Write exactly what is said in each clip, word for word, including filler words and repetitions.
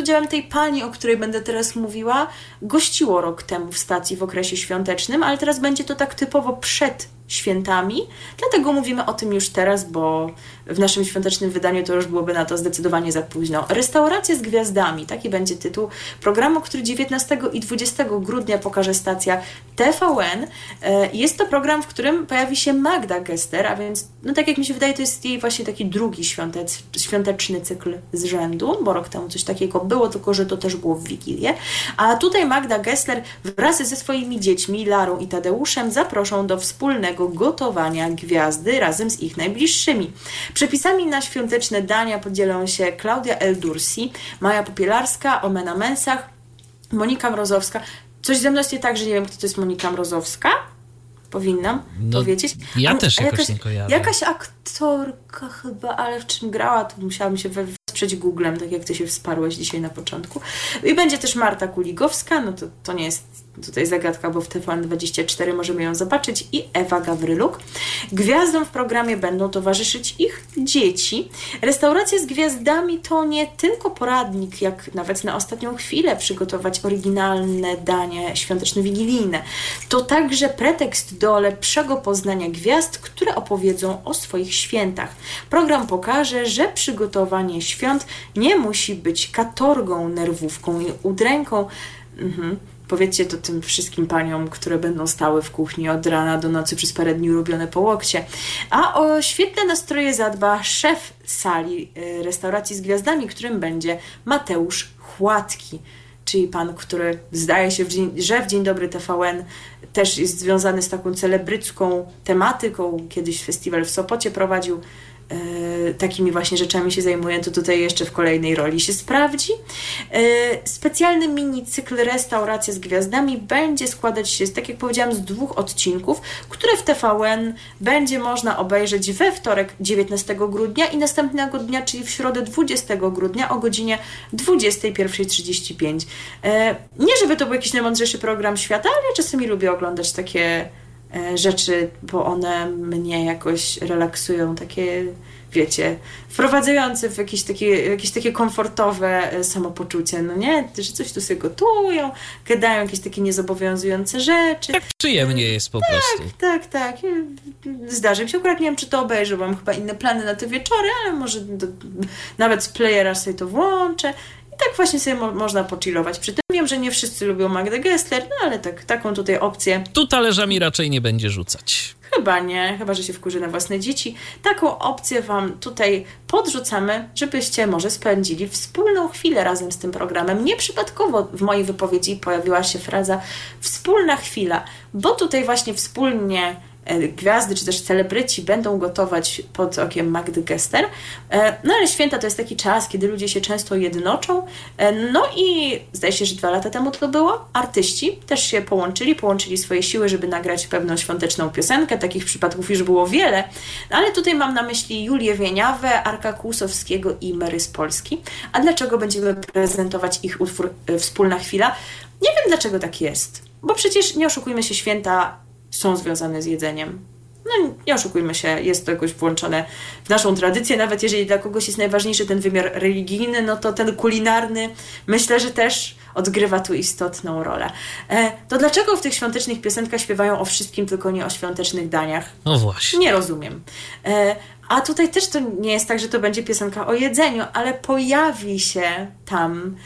udziałem tej pani, o której będę teraz mówiła, gościło rok temu w stacji w okresie świątecznym, ale teraz będzie to tak typowo przed świętami, dlatego mówimy o tym już teraz, bo w naszym świątecznym wydaniu to już byłoby na to zdecydowanie za późno. Restauracja z gwiazdami, taki będzie tytuł programu, który dziewiętnastego i dwudziestego grudnia pokaże stacja T V N. Jest to program, w którym pojawi się Magda Gessler, a więc, no tak jak mi się wydaje, to jest jej właśnie taki drugi świątec, świąteczny cykl z rzędu, bo rok temu coś takiego było, tylko że to też było w Wigilię. A tutaj Magda Gessler wraz ze swoimi dziećmi, Larą i Tadeuszem, zaproszą do wspólnego gotowania gwiazdy razem z ich najbliższymi. Przepisami na świąteczne dania podzielą się Klaudia Eldursi, Maja Popielarska, Omena Mensach, Monika Mrozowska. Coś ze mną jest nie tak, że nie wiem, kto to jest Monika Mrozowska? Powinnam no, powiedzieć. Ja A, też jakoś jakaś, nie kojarzę. Jakaś aktorka chyba, ale w czym grała, to musiałam się wesprzeć Googlem, tak jak ty się wsparłeś dzisiaj na początku. I będzie też Marta Kuligowska, no to, to nie jest tutaj zagadka, bo w T V N dwadzieścia cztery możemy ją zobaczyć, i Ewa Gawryluk. Gwiazdom w programie będą towarzyszyć ich dzieci. Restauracja z gwiazdami to nie tylko poradnik, jak nawet na ostatnią chwilę przygotować oryginalne danie świąteczno-wigilijne. To także pretekst do lepszego poznania gwiazd, które opowiedzą o swoich świętach. Program pokaże, że przygotowanie świąt nie musi być katorgą, nerwówką i udręką. Mhm. Powiedzcie to tym wszystkim paniom, które będą stały w kuchni od rana do nocy przez parę dni robione po łokcie. A o świetne nastroje zadba szef sali restauracji z gwiazdami, którym będzie Mateusz Chłatki, czyli pan, który zdaje się, w dzień, że w Dzień Dobry T V N też jest związany z taką celebrycką tematyką. Kiedyś festiwal w Sopocie prowadził. E, takimi właśnie rzeczami się zajmuje, to tutaj jeszcze w kolejnej roli się sprawdzi. E, specjalny mini cykl Restauracja z gwiazdami będzie składać się, tak jak powiedziałam, z dwóch odcinków, które w T V N będzie można obejrzeć we wtorek dziewiętnastego grudnia i następnego dnia, czyli w środę dwudziestego grudnia o godzinie dwudziesta pierwsza trzydzieści pięć. E, nie żeby to był jakiś najmądrzejszy program świata, ale ja czasami lubię oglądać takie rzeczy, bo one mnie jakoś relaksują, takie, wiecie, wprowadzające w jakieś takie, jakieś takie komfortowe samopoczucie, no nie? Że coś tu sobie gotują, gadają jakieś takie niezobowiązujące rzeczy. Tak przyjemnie jest po tak, prostu. Tak, tak. Zdarzy mi się, akurat nie wiem, czy to obejrzę, bo mam chyba inne plany na te wieczory, ale może do, nawet z playera sobie to włączę. I tak właśnie sobie mo- można pochillować. Przy tym wiem, że nie wszyscy lubią Magdę Gessler, no ale tak, taką tutaj opcję. Tu talerzami raczej nie będzie rzucać. Chyba nie, chyba że się wkurzy na własne dzieci. Taką opcję wam tutaj podrzucamy, żebyście może spędzili wspólną chwilę razem z tym programem. Nieprzypadkowo w mojej wypowiedzi pojawiła się fraza wspólna chwila, bo tutaj właśnie wspólnie gwiazdy, czy też celebryci będą gotować pod okiem Magdy Gessler. No ale święta to jest taki czas, kiedy ludzie się często jednoczą. No i zdaje się, że dwa lata temu to było. Artyści też się połączyli, połączyli swoje siły, żeby nagrać pewną świąteczną piosenkę. Takich przypadków już było wiele. Ale tutaj mam na myśli Julię Wieniawę, Arka Kłusowskiego i Mary z Polski. A dlaczego będziemy prezentować ich utwór Wspólna chwila? Nie wiem, dlaczego tak jest. Bo przecież, nie oszukujmy się, święta są związane z jedzeniem. No nie oszukujmy się, jest to jakoś włączone w naszą tradycję, nawet jeżeli dla kogoś jest najważniejszy ten wymiar religijny, no to ten kulinarny myślę, że też odgrywa tu istotną rolę. E, to dlaczego w tych świątecznych piosenkach śpiewają o wszystkim, tylko nie o świątecznych daniach? No właśnie. Nie rozumiem. E, a tutaj też to nie jest tak, że to będzie piosenka o jedzeniu, ale pojawi się tam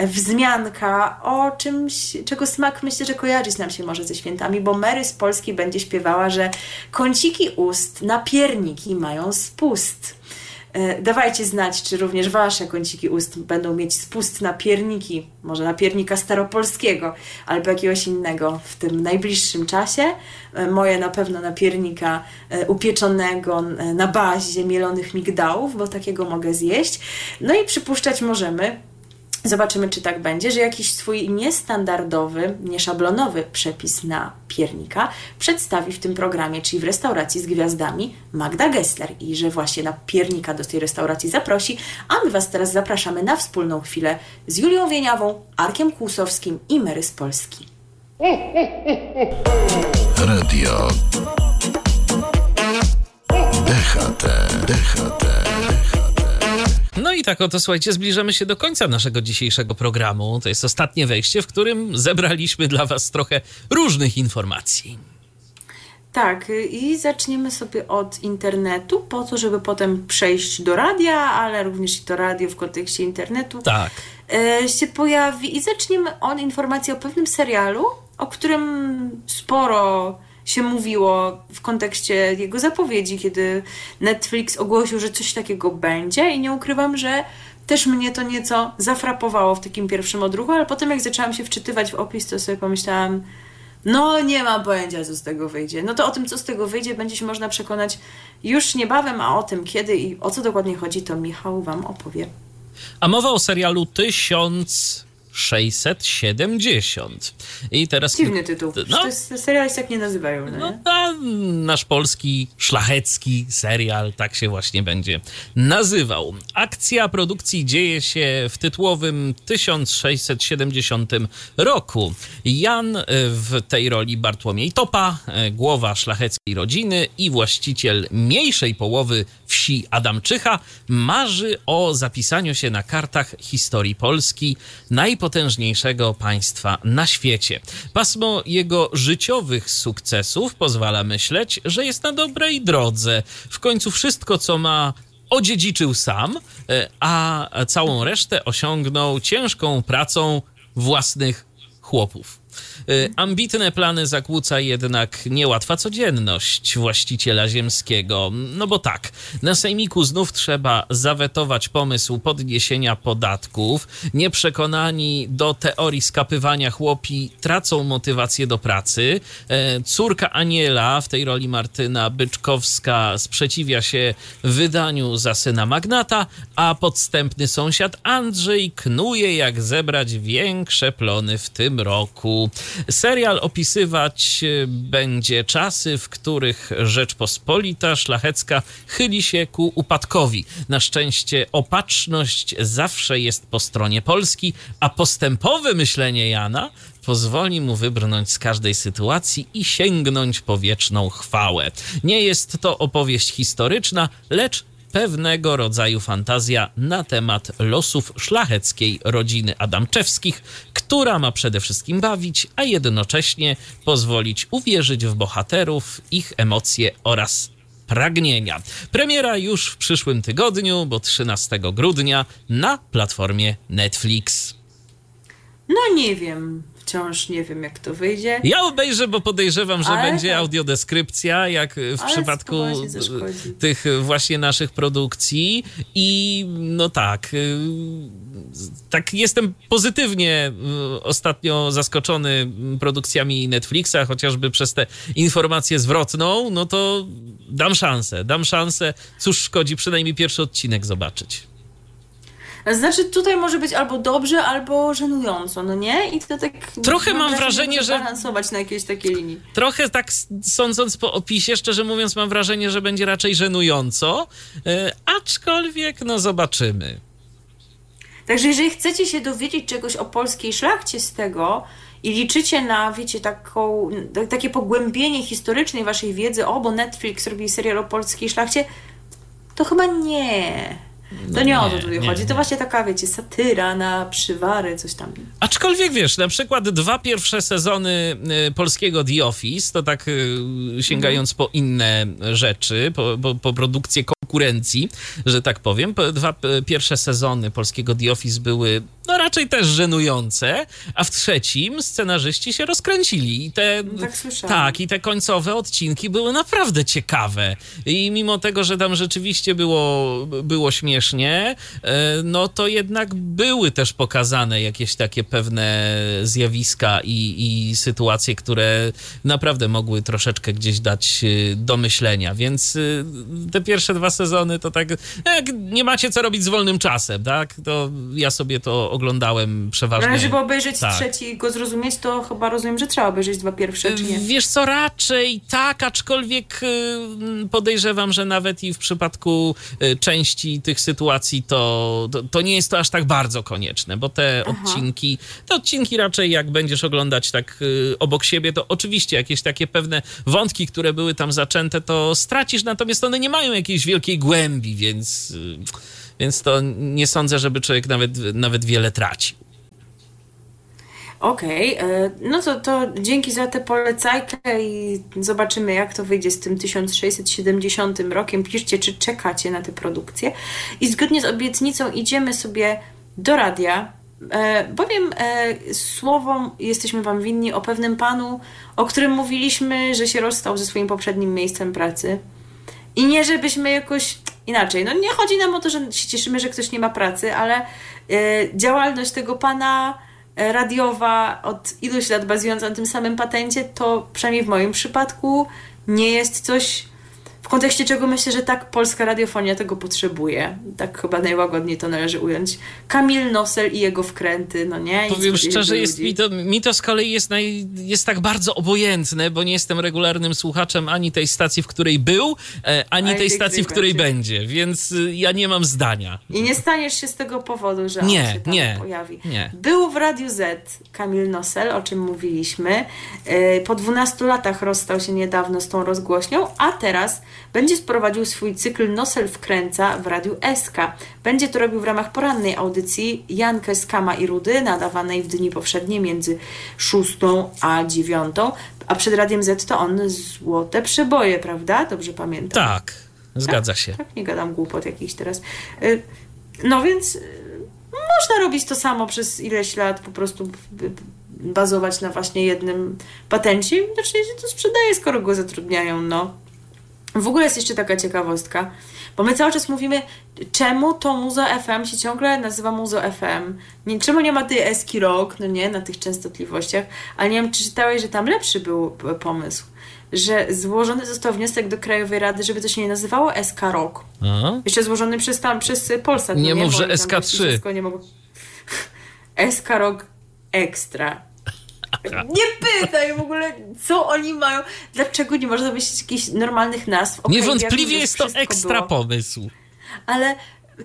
wzmianka o czymś, czego smak myślę, że kojarzyć nam się może ze świętami, bo Mary z Polski będzie śpiewała, że kąciki ust na pierniki mają spust. E, dawajcie znać, czy również wasze kąciki ust będą mieć spust na pierniki, może na piernika staropolskiego, albo jakiegoś innego w tym najbliższym czasie. E, moje na pewno na piernika e, upieczonego e, na bazie mielonych migdałów, bo takiego mogę zjeść. No i przypuszczać możemy, zobaczymy, czy tak będzie, że jakiś swój niestandardowy, nieszablonowy przepis na piernika przedstawi w tym programie, czyli w Restauracji z gwiazdami, Magda Gessler i że właśnie na piernika do tej restauracji zaprosi, a my was teraz zapraszamy na wspólną chwilę z Julią Wieniawą, Arkiem Kłusowskim i Mary z Polski. Radio D H T, D H T, D H T. No i tak oto, słuchajcie, zbliżamy się do końca naszego dzisiejszego programu. To jest ostatnie wejście, w którym zebraliśmy dla was trochę różnych informacji. Tak, i zaczniemy sobie od internetu, po to, żeby potem przejść do radia, ale również i to radio w kontekście internetu Tak. e, się pojawi. I zaczniemy od informacji o pewnym serialu, o którym sporo się mówiło w kontekście jego zapowiedzi, kiedy Netflix ogłosił, że coś takiego będzie, i nie ukrywam, że też mnie to nieco zafrapowało w takim pierwszym odruchu, ale potem jak zaczęłam się wczytywać w opis, to sobie pomyślałam, no nie mam pojęcia, co z tego wyjdzie. No to o tym, co z tego wyjdzie, będzie się można przekonać już niebawem, a o tym, kiedy i o co dokładnie chodzi, to Michał wam opowie. A mowa o serialu tysiąc sześćset siedemdziesiąt. I teraz... Dziwny tytuł. No, to jest, seriale się tak nie nazywają, no, no a nasz polski, szlachecki serial tak się właśnie będzie nazywał. Akcja produkcji dzieje się w tytułowym tysiąc sześćset siedemdziesiątym roku. Jan w tej roli Bartłomiej Topa, głowa szlacheckiej rodziny i właściciel mniejszej połowy wsi Adamczycha, marzy o zapisaniu się na kartach historii Polski, najpotężniejszego państwa na świecie. Pasmo jego życiowych sukcesów pozwala myśleć, że jest na dobrej drodze. W końcu wszystko, co ma, odziedziczył sam, a całą resztę osiągnął ciężką pracą własnych chłopów. Ambitne plany zakłóca jednak niełatwa codzienność właściciela ziemskiego. No bo tak, na sejmiku znów trzeba zawetować pomysł podniesienia podatków. Nieprzekonani do teorii skapywania chłopi tracą motywację do pracy. Córka Aniela, w tej roli Martyna Byczkowska, sprzeciwia się wydaniu za syna magnata, a podstępny sąsiad Andrzej knuje, jak zebrać większe plony w tym roku. Serial opisywać będzie czasy, w których Rzeczpospolita szlachecka chyli się ku upadkowi. Na szczęście opatrzność zawsze jest po stronie Polski, a postępowe myślenie Jana pozwoli mu wybrnąć z każdej sytuacji i sięgnąć po wieczną chwałę. Nie jest to opowieść historyczna, lecz pewnego rodzaju fantazja na temat losów szlacheckiej rodziny Adamczewskich, która ma przede wszystkim bawić, a jednocześnie pozwolić uwierzyć w bohaterów, ich emocje oraz pragnienia. Premiera już w przyszłym tygodniu, bo trzynastego grudnia na platformie Netflix. No nie wiem, wciąż nie wiem, jak to wyjdzie. Ja obejrzę, bo podejrzewam, że Ale będzie tak. audiodeskrypcja, jak w Ale przypadku spokojnie, zaszkodzi. tych właśnie naszych produkcji. I no tak, y, tak jestem pozytywnie y, ostatnio zaskoczony produkcjami Netflixa, chociażby przez tę informację zwrotną, no to dam szansę, dam szansę. Cóż szkodzi przynajmniej pierwszy odcinek zobaczyć. Znaczy, tutaj może być albo dobrze, albo żenująco, no nie? I to tak... Trochę mam wrażenie, że... balansować na jakiejś takiej linii. Trochę tak sądząc po opisie, szczerze mówiąc, mam wrażenie, że będzie raczej żenująco, yy, aczkolwiek no zobaczymy. Także jeżeli chcecie się dowiedzieć czegoś o polskiej szlachcie z tego i liczycie na, wiecie, taką, takie pogłębienie historycznej waszej wiedzy, o, bo Netflix robi serial o polskiej szlachcie, to chyba nie... To nie, nie o to tutaj nie, chodzi. Nie. To właśnie taka, wiecie, satyra na przywary, coś tam. Aczkolwiek wiesz, na przykład dwa pierwsze sezony y, polskiego The Office, to tak y, sięgając mm. po inne rzeczy, po, po, po produkcję konkurencji, że tak powiem, po, dwa p- pierwsze sezony polskiego The Office były no raczej też żenujące, a w trzecim scenarzyści się rozkręcili. I te, no tak słyszałam. Tak, i te końcowe odcinki były naprawdę ciekawe. I mimo tego, że tam rzeczywiście było, było śmiesznie, no to jednak były też pokazane jakieś takie pewne zjawiska i, i sytuacje, które naprawdę mogły troszeczkę gdzieś dać do myślenia. Więc te pierwsze dwa sezony to tak, jak nie macie co robić z wolnym czasem, tak? To ja sobie to oglądałem przeważnie. Ale żeby obejrzeć tak. trzeci i go zrozumieć, to chyba rozumiem, że trzeba obejrzeć dwa pierwsze, czy nie? Wiesz co, raczej tak, aczkolwiek podejrzewam, że nawet i w przypadku części tych sytuacji to, to, to nie jest to aż tak bardzo konieczne, bo te Aha. odcinki, te odcinki raczej jak będziesz oglądać tak obok siebie, to oczywiście jakieś takie pewne wątki, które były tam zaczęte, to stracisz, natomiast one nie mają jakiejś wielkiej głębi, więc... więc to nie sądzę, żeby człowiek nawet, nawet wiele tracił. Okej, okay, no to, to dzięki za tę polecajkę i zobaczymy, jak to wyjdzie z tym tysiąc sześćset siedemdziesiątym rokiem. Piszcie, czy czekacie na tę produkcję. I zgodnie z obietnicą idziemy sobie do radia, e, bowiem e, słowom jesteśmy wam winni o pewnym panu, o którym mówiliśmy, że się rozstał ze swoim poprzednim miejscem pracy. I nie, żebyśmy jakoś inaczej, no nie chodzi nam o to, że się cieszymy, że ktoś nie ma pracy, ale e, działalność tego pana radiowa od iluś lat bazująca na tym samym patencie, to przynajmniej w moim przypadku nie jest coś, w kontekście czego myślę, że tak polska radiofonia tego potrzebuje. Tak chyba najłagodniej to należy ująć. Kamil Nosel i jego wkręty, no nie? I powiem szczerze, jest, mi, to, mi to z kolei jest, naj, jest tak bardzo obojętne, bo nie jestem regularnym słuchaczem ani tej stacji, w której był, e, ani tej, tej stacji, w której będzie. będzie, więc y, ja nie mam zdania. I nie staniesz się z tego powodu, że nie, on się tam nie, pojawi. Nie. Był w Radiu Z Kamil Nosel, o czym mówiliśmy. E, po dwunastu latach rozstał się niedawno z tą rozgłośnią, a teraz będzie sprowadził swój cykl Nosel wkręca w Radiu S K. Będzie to robił w ramach porannej audycji Jankę z Kama i Rudy, nadawanej w dni powszednie między szóstą a dziewiątą, a przed Radiem Z to on złote przeboje, prawda? Dobrze pamiętam. Tak, zgadza się. Tak, nie gadam głupot jakichś teraz. No więc można robić to samo przez ileś lat, po prostu bazować na właśnie jednym patencie i widocznie się to sprzedaje, skoro go zatrudniają, no. W ogóle jest jeszcze taka ciekawostka, bo my cały czas mówimy, czemu to Muzo F M się ciągle nazywa Muzo F M. Nie, czemu nie ma tej Eski Rock, no nie, na tych częstotliwościach, ale nie wiem, czy czytałeś, że tam lepszy był pomysł, że złożony został wniosek do Krajowej Rady, żeby to się nie nazywało S K Rock. Aha. Jeszcze złożony przez, tam, przez Polsat. Nie, nie mów, że S K trzy. Nie mogło... S K Rock Extra. Nie pytaj w ogóle, co oni mają. Dlaczego nie można wymyślić jakichś normalnych nazw? Okay, niewątpliwie jest to ekstra było. Pomysł. Ale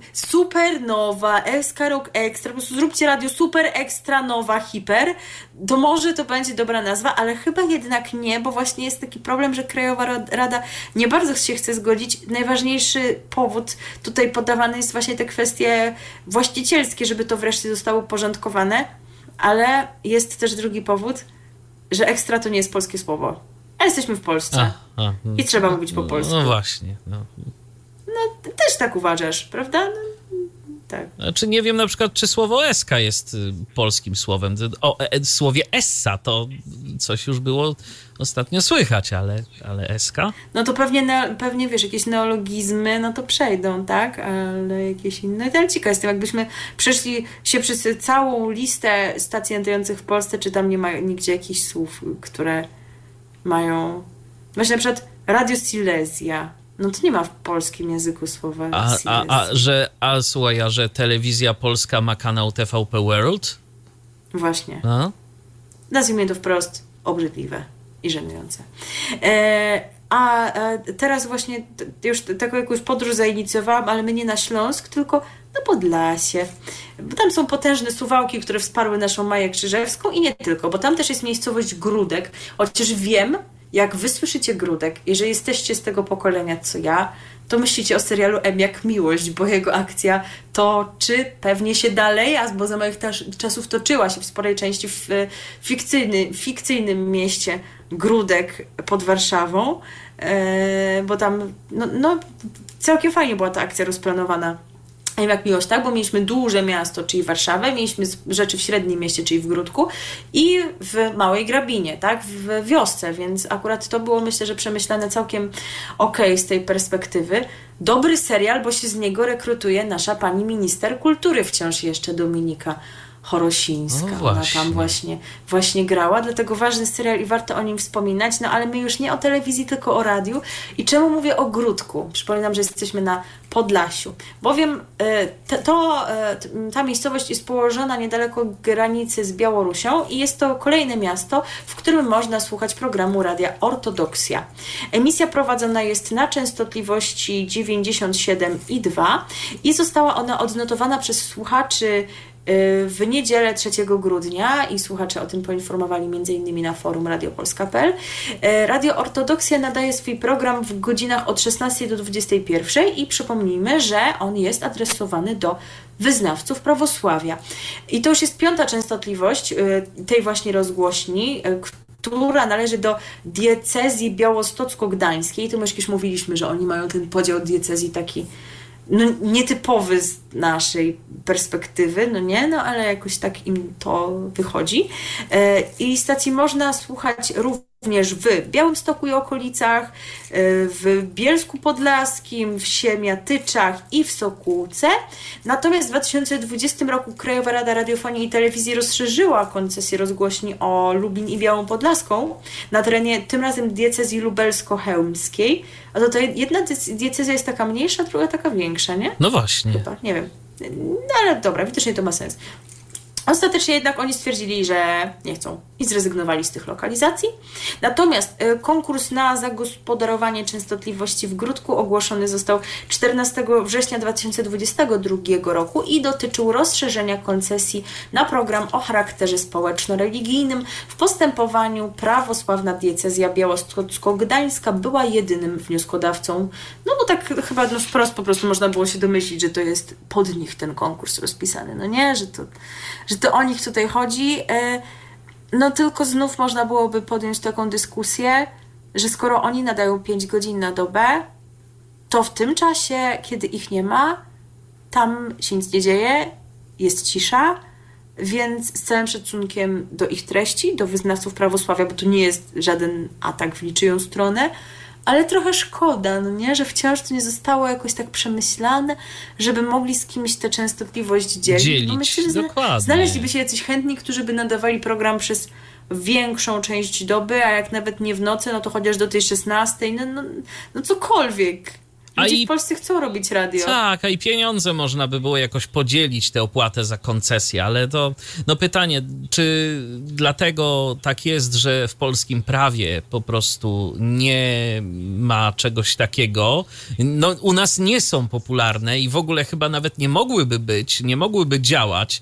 Supernowa, S K Rock Extra, po prostu zróbcie radio Super Extra Nowa Hiper. To może to będzie dobra nazwa, ale chyba jednak nie, bo właśnie jest taki problem, że Krajowa Rada nie bardzo się chce zgodzić. Najważniejszy powód tutaj podawany jest właśnie te kwestie właścicielskie, żeby to wreszcie zostało uporządkowane. Ale jest też drugi powód, że ekstra to nie jest polskie słowo. A jesteśmy w Polsce. A, a, I trzeba mówić po polsku. No właśnie. No, no też tak uważasz, prawda? No, tak. Znaczy nie wiem na przykład, czy słowo eska jest y, polskim słowem. O e, słowie essa to coś już było ostatnio słychać, ale, ale eska? No to pewnie, ne, pewnie wiesz, jakieś neologizmy, no to przejdą, tak? Ale jakieś inne. Ale ciekawe jestem, jakbyśmy przeszli się przez całą listę stacji nadających w Polsce, czy tam nie ma nigdzie jakichś słów, które mają... Właśnie na przykład Radio Silesia. No to nie ma w polskim języku słowa a, a, a, że, a słuchaj, a że Telewizja Polska ma kanał T V P World? Właśnie. A? Nazwijmy to wprost obrzydliwe i żenujące. E, a e, teraz właśnie t, już t, taką jakąś podróż zainicjowałam, ale my nie na Śląsk, tylko na Podlasie. Bo tam są potężne Suwałki, które wsparły naszą Maję Krzyżewską i nie tylko, bo tam też jest miejscowość Gródek. Chociaż wiem, jak wy słyszycie Gródek, jeżeli jesteście z tego pokolenia co ja, to myślicie o serialu M jak Miłość, bo jego akcja toczy pewnie się dalej, a bo za moich czasów toczyła się w sporej części w fikcyjny, fikcyjnym mieście Gródek pod Warszawą, e, bo tam no, no, całkiem fajnie była ta akcja rozplanowana. M jak Miłość, tak? Bo mieliśmy duże miasto, czyli Warszawę, mieliśmy rzeczy w średnim mieście, czyli w Gródku i w Małej Grabinie, tak? W wiosce, więc akurat to było, myślę, że przemyślane całkiem okej okay z tej perspektywy. Dobry serial, bo się z niego rekrutuje nasza pani minister kultury wciąż jeszcze, Dominika Chorosińska. No Ona tam właśnie, właśnie grała, dlatego ważny serial i warto o nim wspominać, no ale my już nie o telewizji, tylko o radiu. I czemu mówię o Gródku? Przypominam, że jesteśmy na Podlasiu, bowiem to, to, ta miejscowość jest położona niedaleko granicy z Białorusią i jest to kolejne miasto, w którym można słuchać programu Radia Ortodoksja. Emisja prowadzona jest na częstotliwości dziewięćdziesiąt siedem i dwa i została ona odnotowana przez słuchaczy w niedzielę trzeciego grudnia i słuchacze o tym poinformowali m.in. na forum radio polska kropka p l. Radio Ortodoksja nadaje swój program w godzinach od szesnastej do dwudziestej pierwszej i przypomnijmy, że on jest adresowany do wyznawców prawosławia. I to już jest piąta częstotliwość tej właśnie rozgłośni, która należy do diecezji białostocko-gdańskiej. Tu my już mówiliśmy, że oni mają ten podział diecezji taki no, nietypowy z naszej perspektywy, no nie, no ale jakoś tak im to wychodzi. I stacji można słuchać również w Białymstoku i okolicach, w Bielsku Podlaskim, w Siemiatyczach i w Sokółce. Natomiast w dwa tysiące dwudziestym roku Krajowa Rada Radiofonii i Telewizji rozszerzyła koncesję rozgłośni o Lublin i Białą Podlaską na terenie tym razem diecezji lubelsko-chełmskiej. A to, to jedna diecezja jest taka mniejsza, druga taka większa, nie? No właśnie. Chyba, nie wiem. No ale dobra, widocznie to ma sens. Ostatecznie jednak oni stwierdzili, że nie chcą i zrezygnowali z tych lokalizacji. Natomiast konkurs na zagospodarowanie częstotliwości w Gródku ogłoszony został czternastego września dwa tysiące dwudziestego drugiego roku i dotyczył rozszerzenia koncesji na program o charakterze społeczno-religijnym. W postępowaniu prawosławna diecezja białostocko-gdańska była jedynym wnioskodawcą. No bo tak chyba no wprost po prostu można było się domyślić, że to jest pod nich ten konkurs rozpisany. No nie, że to... że to o nich tutaj chodzi, no tylko znów można byłoby podjąć taką dyskusję, że skoro oni nadają pięć godzin na dobę, to w tym czasie, kiedy ich nie ma, tam się nic nie dzieje, jest cisza, więc z całym szacunkiem do ich treści, do wyznawców prawosławia, bo to nie jest żaden atak w niczyją stronę, ale trochę szkoda, no nie? Że wciąż to nie zostało jakoś tak przemyślane, żeby mogli z kimś tę częstotliwość dzielić. Dzielić, bo myślę, że dokładnie. Znaleźliby się jacyś chętni, którzy by nadawali program przez większą część doby, a jak nawet nie w nocy, no to chociaż do tej szesnastej, no, no, no cokolwiek. Ludzie i... w Polsce chcą robić radio. Tak, a i pieniądze można by było jakoś podzielić tę opłatę za koncesję, ale to no pytanie, czy dlatego tak jest, że w polskim prawie po prostu nie ma czegoś takiego. No u nas nie są popularne i w ogóle chyba nawet nie mogłyby być, nie mogłyby działać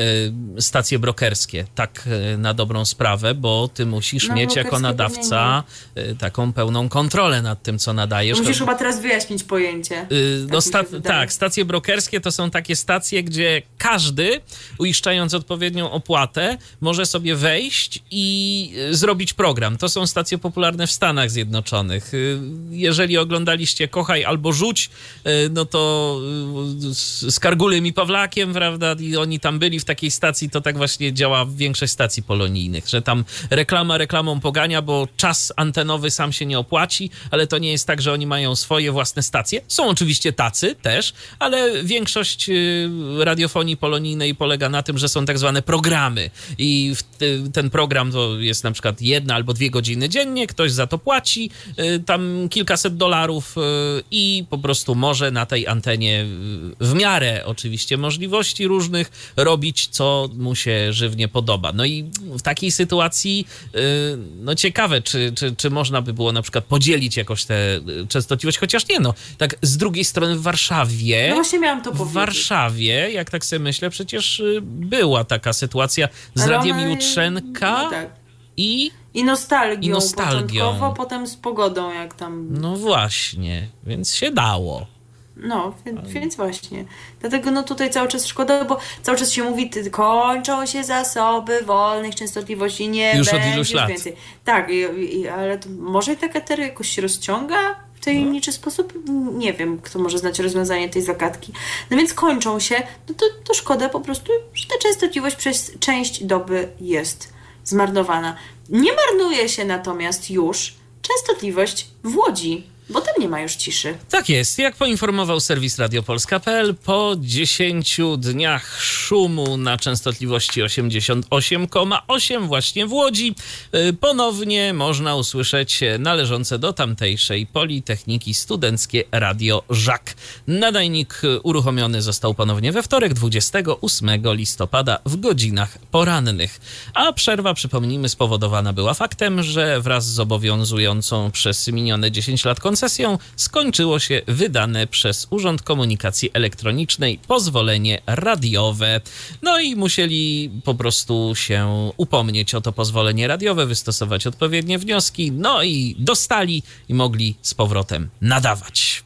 e, stacje brokerskie tak e, na dobrą sprawę, bo ty musisz no, mieć jako nadawca e, taką pełną kontrolę nad tym, co nadajesz. Musisz chyba teraz wyjaśnić pojęcie. Yy, no sta- tak, stacje brokerskie to są takie stacje, gdzie każdy, uiszczając odpowiednią opłatę, może sobie wejść i zrobić program. To są stacje popularne w Stanach Zjednoczonych. Yy, jeżeli oglądaliście Kochaj albo Rzuć, yy, no to yy, z Kargulem i Pawlakiem, prawda, i oni tam byli w takiej stacji, to tak właśnie działa większość stacji polonijnych, że tam reklama reklamą pogania, bo czas antenowy sam się nie opłaci, ale to nie jest tak, że oni mają swoje własne stacje. Są oczywiście tacy też, ale większość radiofonii polonijnej polega na tym, że są tak zwane programy i ten program to jest na przykład jedna albo dwie godziny dziennie, ktoś za to płaci tam kilkaset dolarów i po prostu może na tej antenie w miarę oczywiście możliwości różnych robić, co mu się żywnie podoba. No i w takiej sytuacji no ciekawe, czy, czy, czy można by było na przykład podzielić jakoś tę częstotliwość, chociaż nie, no tak z drugiej strony w Warszawie, no właśnie miałam to w powiedzieć. Warszawie, jak tak sobie myślę, przecież była taka sytuacja z Ale Radiem ona... Jutrzenka no tak. i... I nostalgią, I nostalgią. początkowo, potem z pogodą, jak tam... No właśnie, więc się dało. No, więc, więc właśnie. Dlatego no tutaj cały czas szkoda, bo cały czas się mówi, ty, kończą się zasoby wolnych częstotliwości, nie już będzie od iluś lat. więcej. Tak, i, i, ale to może tak eter jakoś się rozciąga w tajemniczy no. sposób? Nie wiem, kto może znać rozwiązanie tej zagadki. No więc kończą się, no to, to szkoda po prostu, że ta częstotliwość przez część doby jest zmarnowana. Nie marnuje się natomiast już częstotliwość w Łodzi, bo tam nie ma już ciszy. Tak jest. Jak poinformował serwis radio polska kropka p l, po dziesięciu dniach szumu na częstotliwości osiemdziesiąt osiem przecinek osiem właśnie w Łodzi ponownie można usłyszeć należące do tamtejszej Politechniki studenckie Radio Żak. Nadajnik uruchomiony został ponownie we wtorek, dwudziestego ósmego listopada w godzinach porannych. A przerwa, przypomnijmy, spowodowana była faktem, że wraz z obowiązującą przez minione dziesięć lat koncesją skończyło się wydane przez Urząd Komunikacji Elektronicznej pozwolenie radiowe. No i musieli po prostu się upomnieć o to pozwolenie radiowe, wystosować odpowiednie wnioski, no i dostali i mogli z powrotem nadawać.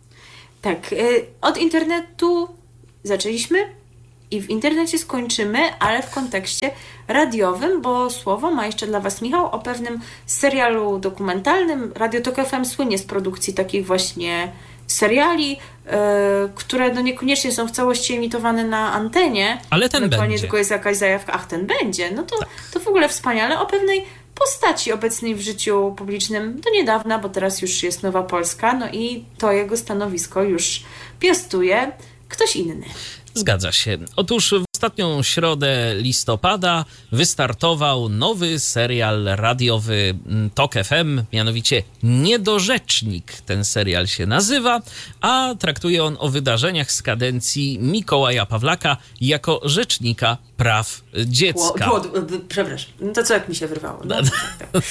Tak, y, od internetu zaczęliśmy i w internecie skończymy, ale w kontekście radiowym, bo słowo ma jeszcze dla Was Michał o pewnym serialu dokumentalnym. Radio Tok F M słynie z produkcji takich właśnie seriali, yy, które no niekoniecznie są w całości emitowane na antenie. Ale ten ewentualnie będzie. tylko jest jakaś zajawka, ach, ten będzie. No to, tak. to w ogóle wspaniale. O pewnej postaci obecnej w życiu publicznym do niedawna, bo teraz już jest Nowa Polska, no i to jego stanowisko już piastuje ktoś inny. Zgadza się. Otóż w ostatnią środę listopada wystartował nowy serial radiowy Tok F M, mianowicie Niedorzecznik. Ten serial się nazywa, a traktuje on o wydarzeniach z kadencji Mikołaja Pawlaka jako rzecznika praw dziecka. Było, było, przepraszam, to co jak mi się wyrwało? No, tak, tak.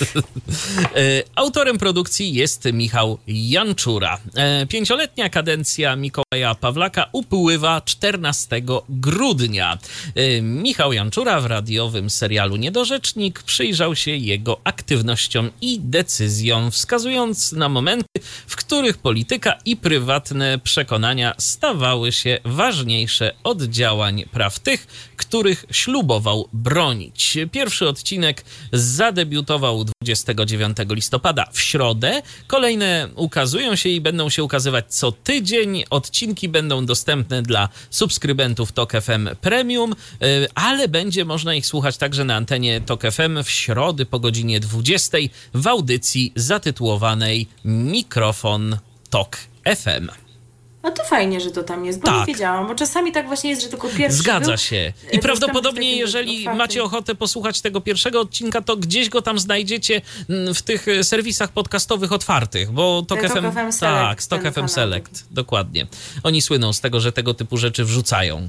Autorem produkcji jest Michał Janczura. Pięcioletnia kadencja Mikołaja Pawlaka upływa czternastego grudnia. Michał Janczura w radiowym serialu Niedorzecznik przyjrzał się jego aktywnościom i decyzjom, wskazując na momenty, w których polityka i prywatne przekonania stawały się ważniejsze od działań praw tych, których ślubował bronić. Pierwszy odcinek zadebiutował dwudziestego dziewiątego listopada w środę. Kolejne ukazują się i będą się ukazywać co tydzień. Odcinki będą dostępne dla subskrybentów Tok F M Premium, ale będzie można ich słuchać także na antenie Tok F M w środę po godzinie dwudziestej w audycji zatytułowanej Mikrofon Tok F M. No to fajnie, że to tam jest, bo tak. nie wiedziałam, bo czasami tak właśnie jest, że tylko pierwszy Zgadza był, się. I prawdopodobnie, jeżeli otwartym. macie ochotę posłuchać tego pierwszego odcinka, to gdzieś go tam znajdziecie w tych serwisach podcastowych otwartych, bo Tok F M, F M Select, tak, Tok F M kanał. Select, dokładnie. Oni słyną z tego, że tego typu rzeczy wrzucają.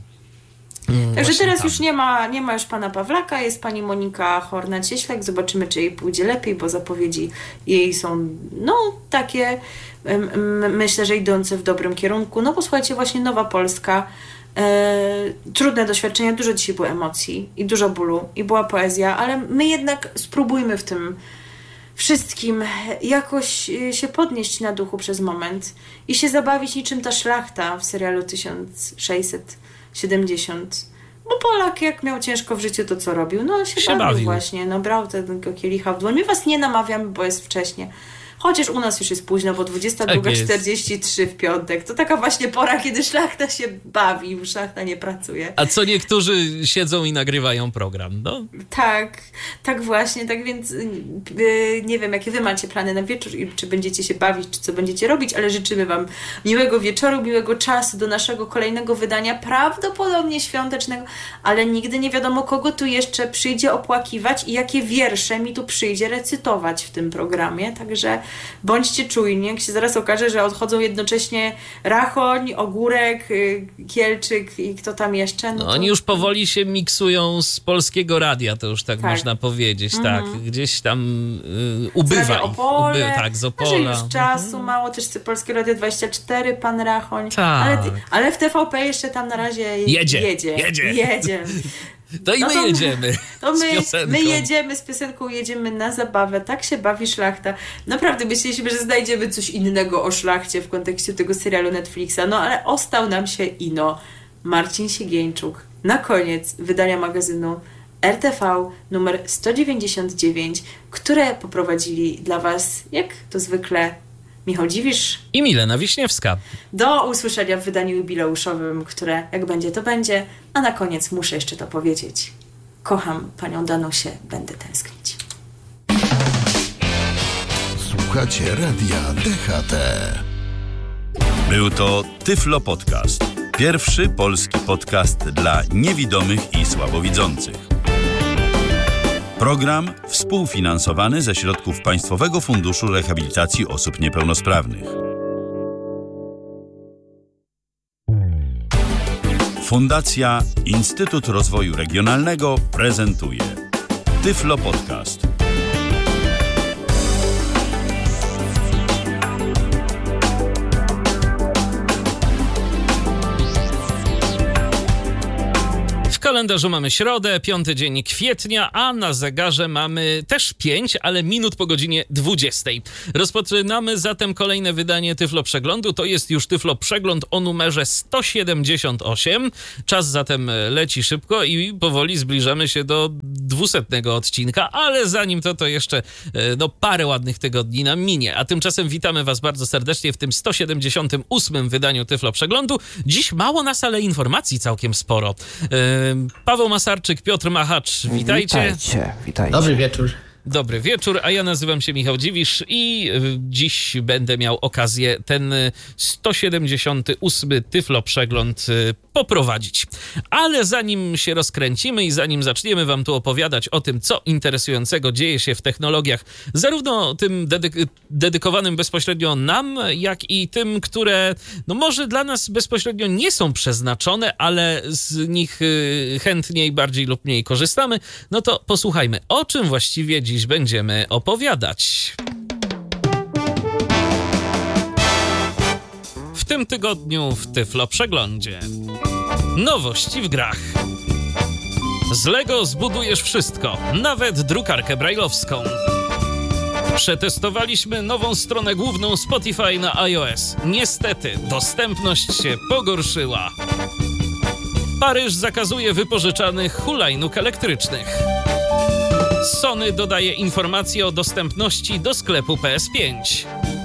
Także teraz tam. już nie ma, nie ma już pana Pawlaka, jest pani Monika Horna-Cieślak. Zobaczymy, czy jej pójdzie lepiej, bo zapowiedzi jej są no takie, m- myślę, że idące w dobrym kierunku. No bo słuchajcie, właśnie Nowa Polska, e, trudne doświadczenia, dużo dzisiaj było emocji i dużo bólu i była poezja, ale my jednak spróbujmy w tym wszystkim jakoś się podnieść na duchu przez moment i się zabawić niczym ta szlachta w serialu tysiąc sześćset siedemdziesiąt. Bo Polak jak miał ciężko w życiu, to co robił? No się, się bawił, bawił właśnie. No brał tego kielicha w dłoń. My was nie namawiamy, bo jest wcześnie. Chociaż u nas już jest późno, bo dwudziesta druga czterdzieści trzy w piątek. To taka właśnie pora, kiedy szlachta się bawi, szlachta nie pracuje. A co niektórzy siedzą i nagrywają program, no? Tak, tak właśnie, tak więc yy, nie wiem, jakie wy macie plany na wieczór i czy będziecie się bawić, czy co będziecie robić, ale życzymy wam miłego wieczoru, miłego czasu do naszego kolejnego wydania, prawdopodobnie świątecznego, ale nigdy nie wiadomo, kogo tu jeszcze przyjdzie opłakiwać i jakie wiersze mi tu przyjdzie recytować w tym programie, także bądźcie czujni, jak się zaraz okaże, że odchodzą jednocześnie Rachoń, Ogórek, Kielczyk i kto tam jeszcze. No no to... Oni już powoli się miksują z Polskiego Radia, to już tak, tak. można powiedzieć, mm-hmm. tak. Gdzieś tam y, ubywa ich. Opole, uby, tak, z Opola. Że już czasu mm-hmm. mało, też Polskie Radio dwadzieścia cztery, pan Rachoń. Tak. Ale, ale w T V P jeszcze tam na razie jedzie. Jedzie. Jedzie. jedzie. To i no my to, jedziemy to my, z piosenką. My jedziemy z piosenką, jedziemy na zabawę. Tak się bawi szlachta. Naprawdę myśleliśmy, że znajdziemy coś innego o szlachcie w kontekście tego serialu Netflixa. No ale ostał nam się ino Marcin Siegieńczuk. Na koniec wydania magazynu R T V numer sto dziewięćdziesiąt dziewięć, które poprowadzili dla Was, jak to zwykle, Michał Dziwisz i Milena Wiśniewska. Do usłyszenia w wydaniu jubileuszowym, które jak będzie, to będzie. A na koniec muszę jeszcze to powiedzieć. Kocham panią Danusię, będę tęsknić. Słuchacie Radia D H T. Był to Tyflo Podcast. Pierwszy polski podcast dla niewidomych i słabowidzących. Program współfinansowany ze środków Państwowego Funduszu Rehabilitacji Osób Niepełnosprawnych. Fundacja Instytut Rozwoju Regionalnego prezentuje Tyflo Podcast. kalendarzu mamy środę, piąty dzień kwietnia, a na zegarze mamy też pięć, ale minut po godzinie dwudziestej. Rozpoczynamy zatem kolejne wydanie Tyflo Przeglądu. To jest już Tyflo Przegląd o numerze sto siedemdziesiąt osiem. Czas zatem leci szybko i powoli zbliżamy się do dwusetnego odcinka, ale zanim to, to jeszcze no, parę ładnych tygodni nam minie. A tymczasem witamy was bardzo serdecznie w tym sto siedemdziesiątym ósmym wydaniu Tyflo Przeglądu. Dziś mało nas, ale informacji całkiem sporo. Paweł Masarczyk, Piotr Machacz, witajcie. Witajcie, witajcie. Dobry wieczór. Dobry wieczór, a ja nazywam się Michał Dziwisz i dziś będę miał okazję ten sto siedemdziesiąty ósmy Tyflo Przegląd poprowadzić. Ale zanim się rozkręcimy i zanim zaczniemy wam tu opowiadać o tym, co interesującego dzieje się w technologiach, zarówno tym dedyk- dedykowanym bezpośrednio nam, jak i tym, które no może dla nas bezpośrednio nie są przeznaczone, ale z nich chętniej, bardziej lub mniej korzystamy, no to posłuchajmy, o czym właściwie dziś będziemy opowiadać. W tym tygodniu w Tyflo Przeglądzie. Nowości w grach. Z Lego zbudujesz wszystko, nawet drukarkę brajlowską. Przetestowaliśmy nową stronę główną Spotify na iOS. Niestety, dostępność się pogorszyła. Paryż zakazuje wypożyczanych hulajnóg elektrycznych. Sony dodaje informacje o dostępności do sklepu P S pięć.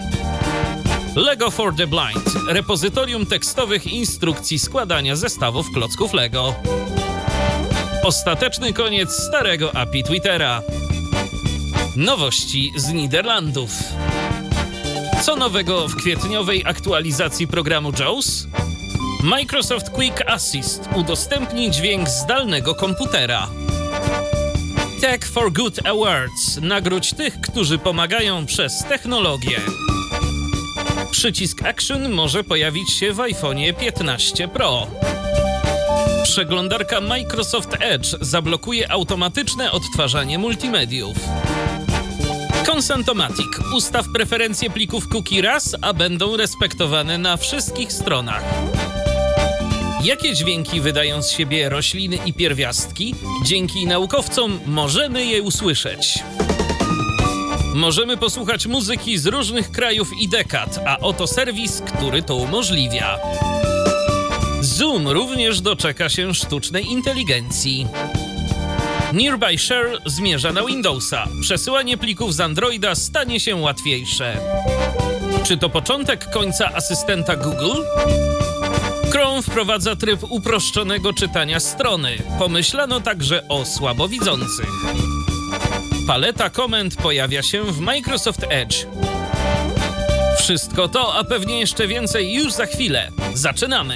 Lego for the Blind. Repozytorium tekstowych instrukcji składania zestawów klocków Lego. Ostateczny koniec starego A P I Twittera. Nowości z Niderlandów. Co nowego w kwietniowej aktualizacji programu JAWS? Microsoft Quick Assist udostępni dźwięk zdalnego komputera. Tech for Good Awards. Nagródź tych, którzy pomagają przez technologię. Przycisk Action może pojawić się w iPhone'ie piętnaście Pro. Przeglądarka Microsoft Edge zablokuje automatyczne odtwarzanie multimediów. Consentomatic. Ustaw preferencje plików cookie raz, a będą respektowane na wszystkich stronach. Jakie dźwięki wydają z siebie rośliny i pierwiastki? Dzięki naukowcom możemy je usłyszeć. Możemy posłuchać muzyki z różnych krajów i dekad, a oto serwis, który to umożliwia. Zoom również doczeka się sztucznej inteligencji. Nearby Share zmierza na Windowsa. Przesyłanie plików z Androida stanie się łatwiejsze. Czy to początek końca asystenta Google? Chrome wprowadza tryb uproszczonego czytania strony. Pomyślano także o słabowidzących. Paleta komend pojawia się w Microsoft Edge. Wszystko to, a pewnie jeszcze więcej już za chwilę. Zaczynamy!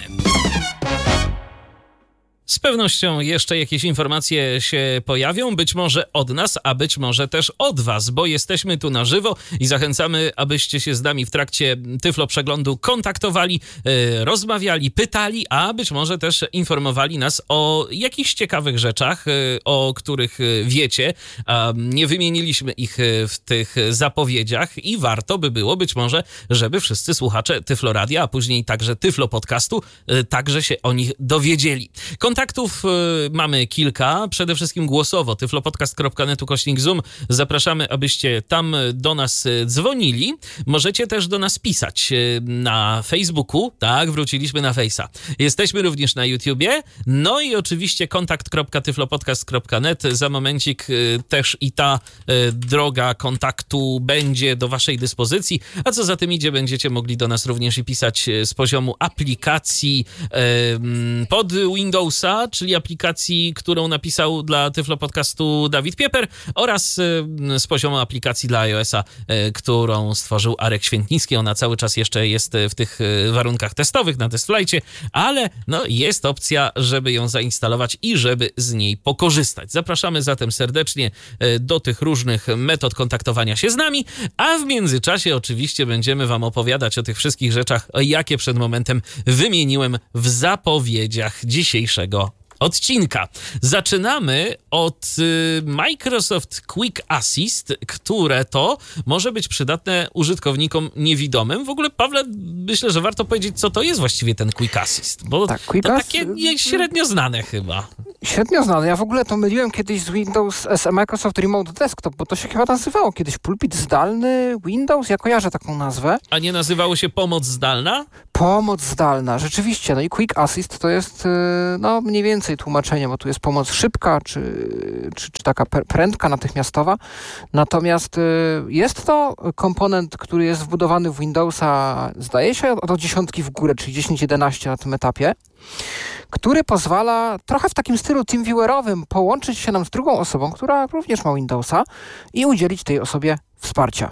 Z pewnością jeszcze jakieś informacje się pojawią, być może od nas, a być może też od was, bo jesteśmy tu na żywo i zachęcamy, abyście się z nami w trakcie Tyflo Przeglądu kontaktowali, yy, rozmawiali, pytali, a być może też informowali nas o jakichś ciekawych rzeczach, yy, o których wiecie. A nie wymieniliśmy ich w tych zapowiedziach i warto by było być może, żeby wszyscy słuchacze Tyflo Radia, a później także Tyflo Podcastu, yy, także się o nich dowiedzieli. Kontaktów y, mamy kilka, przede wszystkim głosowo, tyflopodcast kropka net ukośnik zoom. Zapraszamy, abyście tam do nas dzwonili. Możecie też do nas pisać y, na Facebooku, tak, wróciliśmy na Face'a. Jesteśmy również na YouTubie, no i oczywiście kontakt kropka tyflopodcast kropka net. Za momencik y, też i ta y, droga kontaktu będzie do waszej dyspozycji, a co za tym idzie, będziecie mogli do nas również i pisać z poziomu aplikacji y, pod Windowsa, czyli aplikacji, którą napisał dla Tyflo Podcastu Dawid Pieper, oraz z poziomu aplikacji dla iOS-a, którą stworzył Arek Świętnicki. Ona cały czas jeszcze jest w tych warunkach testowych na TestFlightie, ale no, jest opcja, żeby ją zainstalować i żeby z niej pokorzystać. Zapraszamy zatem serdecznie do tych różnych metod kontaktowania się z nami, a w międzyczasie oczywiście będziemy wam opowiadać o tych wszystkich rzeczach, jakie przed momentem wymieniłem w zapowiedziach dzisiejszego odcinka. Zaczynamy od y, Microsoft Quick Assist, które to może być przydatne użytkownikom niewidomym. W ogóle, Pawle, myślę, że warto powiedzieć, co to jest właściwie ten Quick Assist, bo tak, Quick to Assist... takie nie, średnio znane chyba. Średnio znane. Ja w ogóle to myliłem kiedyś z Windows, z Microsoft Remote Desktop, bo to się chyba nazywało kiedyś pulpit zdalny Windows. Ja kojarzę taką nazwę. A nie nazywało się pomoc zdalna? Pomoc zdalna, rzeczywiście. No i Quick Assist to jest no mniej więcej tłumaczenie, bo tu jest pomoc szybka, czy, czy, czy taka prędka, natychmiastowa. Natomiast jest to komponent, który jest wbudowany w Windowsa, zdaje się, od dziesiątki w górę, czyli dziesięć jedenaście na tym etapie, który pozwala trochę w takim stylu TeamViewerowym połączyć się nam z drugą osobą, która również ma Windowsa i udzielić tej osobie wsparcia,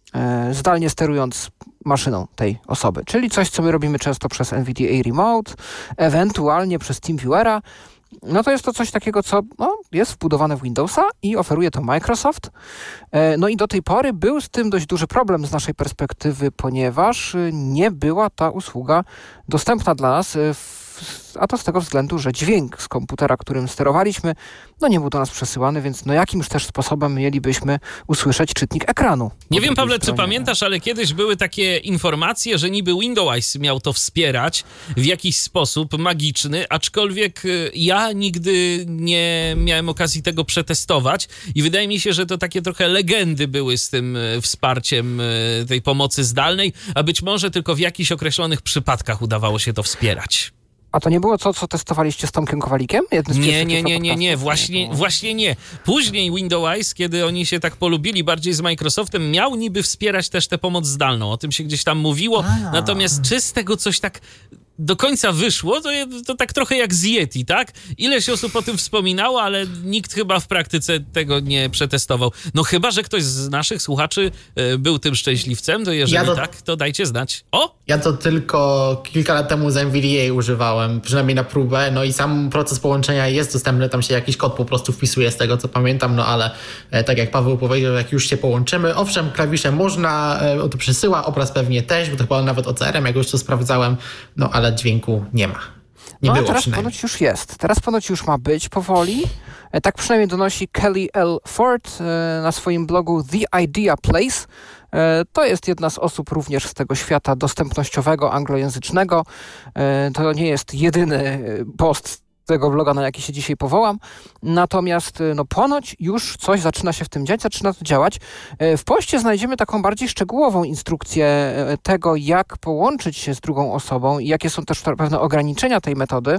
e, zdalnie sterując maszyną tej osoby. Czyli coś, co my robimy często przez N V D A Remote, ewentualnie przez TeamViewera. No to jest to coś takiego, co no, jest wbudowane w Windowsa i oferuje to Microsoft. E, no i do tej pory był z tym dość duży problem z naszej perspektywy, ponieważ nie była ta usługa dostępna dla nas, w, a to z tego względu, że dźwięk z komputera, którym sterowaliśmy, no nie był do nas przesyłany, więc no jakimś też sposobem mielibyśmy usłyszeć czytnik ekranu. Nie wiem, Pawle, czy pamiętasz, ale kiedyś były takie informacje, że niby Windows miał to wspierać w jakiś sposób magiczny, aczkolwiek ja nigdy nie miałem okazji tego przetestować i wydaje mi się, że to takie trochę legendy były z tym wsparciem tej pomocy zdalnej, a być może tylko w jakichś określonych przypadkach udawało się to wspierać. A to nie było to, co testowaliście z Tomkiem Kowalikiem? Nie, nie, nie, nie, nie, właśnie, właśnie nie. Później Windows, kiedy oni się tak polubili bardziej z Microsoftem, miał niby wspierać też tę pomoc zdalną. O tym się gdzieś tam mówiło. A. Natomiast czy z tego coś tak do końca wyszło, to, to tak trochę jak z Yeti, tak? Ileś osób o tym wspominało, ale nikt chyba w praktyce tego nie przetestował. No chyba, że ktoś z naszych słuchaczy y, był tym szczęśliwcem, to jeżeli ja to, tak, to dajcie znać. O! Ja to tylko kilka lat temu z N V D A używałem, przynajmniej na próbę, no i sam proces połączenia jest dostępny, tam się jakiś kod po prostu wpisuje z tego, co pamiętam, no ale e, tak jak Paweł powiedział, jak już się połączymy, owszem, klawisze można, e, to przesyła, obraz pewnie też, bo to chyba nawet O C R em, jak już to sprawdzałem, no ale dźwięku nie ma. Nie no było a teraz przynajmniej. ponoć już jest. Teraz ponoć już ma być powoli. E, tak przynajmniej donosi Kelly L. Ford e, na swoim blogu The Idea Place. E, to jest jedna z osób również z tego świata dostępnościowego, anglojęzycznego. E, to nie jest jedyny post tego bloga, na jaki się dzisiaj powołam. Natomiast no ponoć już coś zaczyna się w tym dziać, zaczyna to działać. W poście znajdziemy taką bardziej szczegółową instrukcję tego, jak połączyć się z drugą osobą i jakie są też pewne ograniczenia tej metody.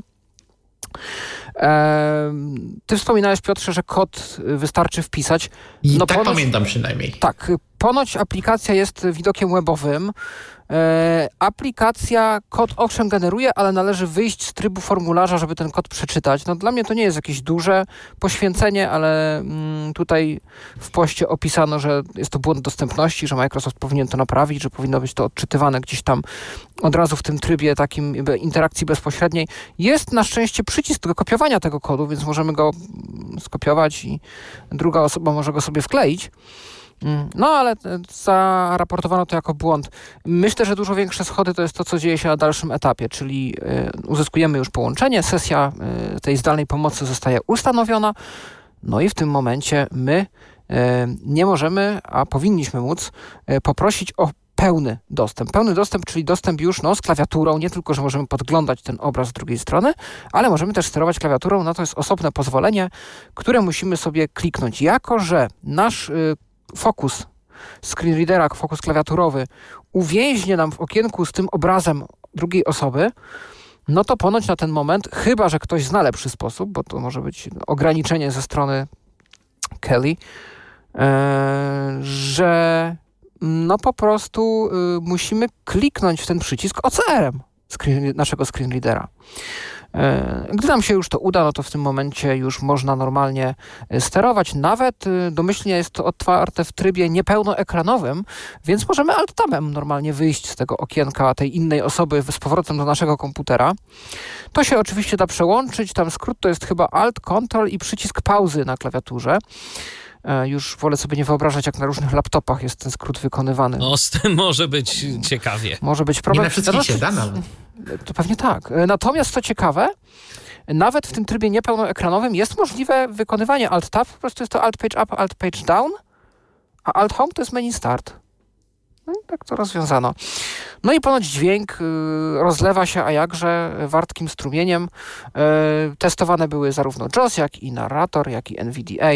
Ty wspominałeś, Piotrze, że kod wystarczy wpisać. I no tak ponoć, pamiętam przynajmniej. Tak, ponoć aplikacja jest widokiem webowym. E, aplikacja kod owszem generuje, ale należy wyjść z trybu formularza, żeby ten kod przeczytać. No dla mnie to nie jest jakieś duże poświęcenie, ale mm, tutaj w poście opisano, że jest to błąd dostępności, że Microsoft powinien to naprawić, że powinno być to odczytywane gdzieś tam od razu w tym trybie takim interakcji bezpośredniej. Jest na szczęście przycisk do kopiowania tego kodu, więc możemy go skopiować i druga osoba może go sobie wkleić. No, ale zaraportowano to jako błąd. Myślę, że dużo większe schody to jest to, co dzieje się na dalszym etapie, czyli y, uzyskujemy już połączenie, sesja y, tej zdalnej pomocy zostaje ustanowiona, no i w tym momencie my y, nie możemy, a powinniśmy móc y, poprosić o pełny dostęp. Pełny dostęp, czyli dostęp już no, z klawiaturą, nie tylko, że możemy podglądać ten obraz z drugiej strony, ale możemy też sterować klawiaturą, no to jest osobne pozwolenie, które musimy sobie kliknąć. Jako że nasz y, fokus screenreadera, fokus klawiaturowy uwięźnie nam w okienku z tym obrazem drugiej osoby, no to ponoć na ten moment, chyba że ktoś zna lepszy sposób, bo to może być ograniczenie ze strony Kelly, e, że no po prostu y, musimy kliknąć w ten przycisk O C R em screen, naszego screenreadera. Gdy nam się już to uda, no to w tym momencie już można normalnie sterować. Nawet domyślnie jest to otwarte w trybie niepełnoekranowym, więc możemy alt-tabem normalnie wyjść z tego okienka tej innej osoby z powrotem do naszego komputera. To się oczywiście da przełączyć. Tam skrót to jest chyba Alt, Control i przycisk pauzy na klawiaturze. Już wolę sobie nie wyobrażać, jak na różnych laptopach jest ten skrót wykonywany. No, z tym może być ciekawie. Może być problem. Nie na wszystkich się da nawet. To pewnie tak. Natomiast co ciekawe, nawet w tym trybie niepełnoekranowym jest możliwe wykonywanie Alt-Tab, po prostu jest to Alt-Page Up, Alt-Page Down, a Alt-Home to jest menu Start. No i tak to rozwiązano. No i ponoć dźwięk y, rozlewa się, a jakże, wartkim strumieniem. Y, testowane były zarówno JAWS, jak i narrator, jak i N V D A.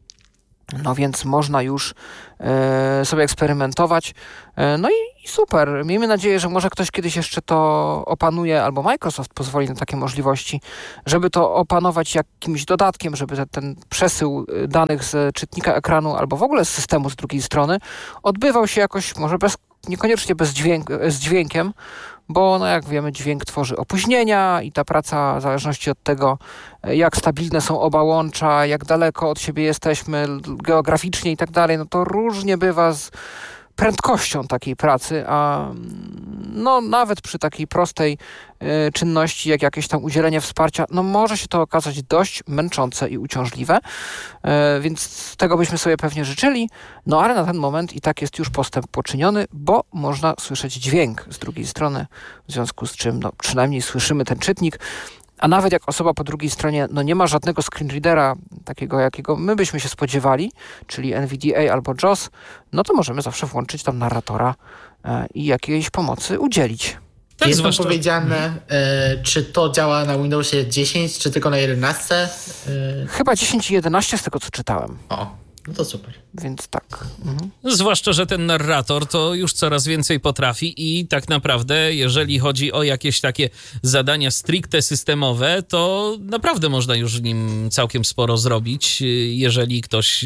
No więc można już y, sobie eksperymentować. Y, no i, i super. Miejmy nadzieję, że może ktoś kiedyś jeszcze to opanuje, albo Microsoft pozwoli na takie możliwości, żeby to opanować jakimś dodatkiem, żeby te, ten przesył danych z czytnika ekranu, albo w ogóle z systemu z drugiej strony odbywał się jakoś, może bez, niekoniecznie bez dźwięk, z dźwiękiem, bo no jak wiemy, dźwięk tworzy opóźnienia i ta praca w zależności od tego, jak stabilne są oba łącza, jak daleko od siebie jesteśmy geograficznie i tak dalej, no to różnie bywa z prędkością takiej pracy, a no nawet przy takiej prostej y, czynności, jak jakieś tam udzielenie wsparcia, no może się to okazać dość męczące i uciążliwe, y, więc tego byśmy sobie pewnie życzyli, no ale na ten moment i tak jest już postęp poczyniony, bo można słyszeć dźwięk z drugiej strony, w związku z czym no, przynajmniej słyszymy ten czytnik. A nawet jak osoba po drugiej stronie no nie ma żadnego screenreadera takiego, jakiego my byśmy się spodziewali, czyli N V D A albo JAWS, no to możemy zawsze włączyć tam narratora e, i jakiejś pomocy udzielić. Tak, jest tam zwłaszcza... powiedziane, e, czy to działa na Windowsie dziesięć, czy tylko na jedenaście? E... Chyba dziesięć i jedenaście z tego, co czytałem. O, no to super. Więc tak. Mhm. Zwłaszcza, że ten narrator to już coraz więcej potrafi i tak naprawdę, jeżeli chodzi o jakieś takie zadania stricte systemowe, to naprawdę można już w nim całkiem sporo zrobić, jeżeli ktoś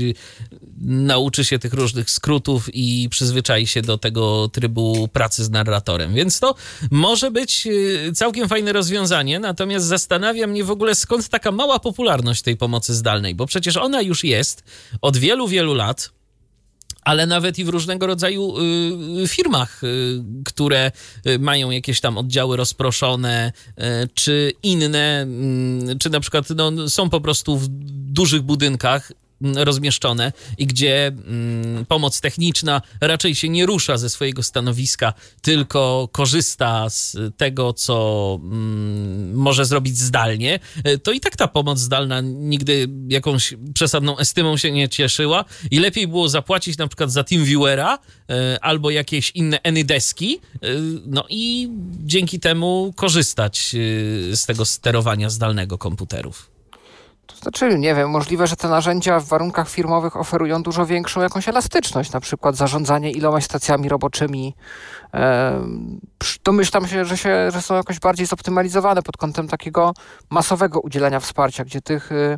nauczy się tych różnych skrótów i przyzwyczai się do tego trybu pracy z narratorem. Więc to może być całkiem fajne rozwiązanie, natomiast zastanawia mnie w ogóle, skąd taka mała popularność tej pomocy zdalnej, bo przecież ona już jest od wielu, wielu lat, ale nawet i w różnego rodzaju y, firmach, y, które y, mają jakieś tam oddziały rozproszone, y, czy inne, y, czy na przykład no, są po prostu w dużych budynkach rozmieszczone i gdzie mm, pomoc techniczna raczej się nie rusza ze swojego stanowiska, tylko korzysta z tego, co mm, może zrobić zdalnie, to i tak ta pomoc zdalna nigdy jakąś przesadną estymą się nie cieszyła i lepiej było zapłacić na przykład za TeamViewera y, albo jakieś inne AnyDeski, y, no i dzięki temu korzystać y, z tego sterowania zdalnego komputerów. To znaczy, nie wiem, możliwe, że te narzędzia w warunkach firmowych oferują dużo większą jakąś elastyczność, na przykład zarządzanie ilomaś stacjami roboczymi. E, domyślam się, że, się, że są jakoś bardziej zoptymalizowane pod kątem takiego masowego udzielania wsparcia, gdzie tych y,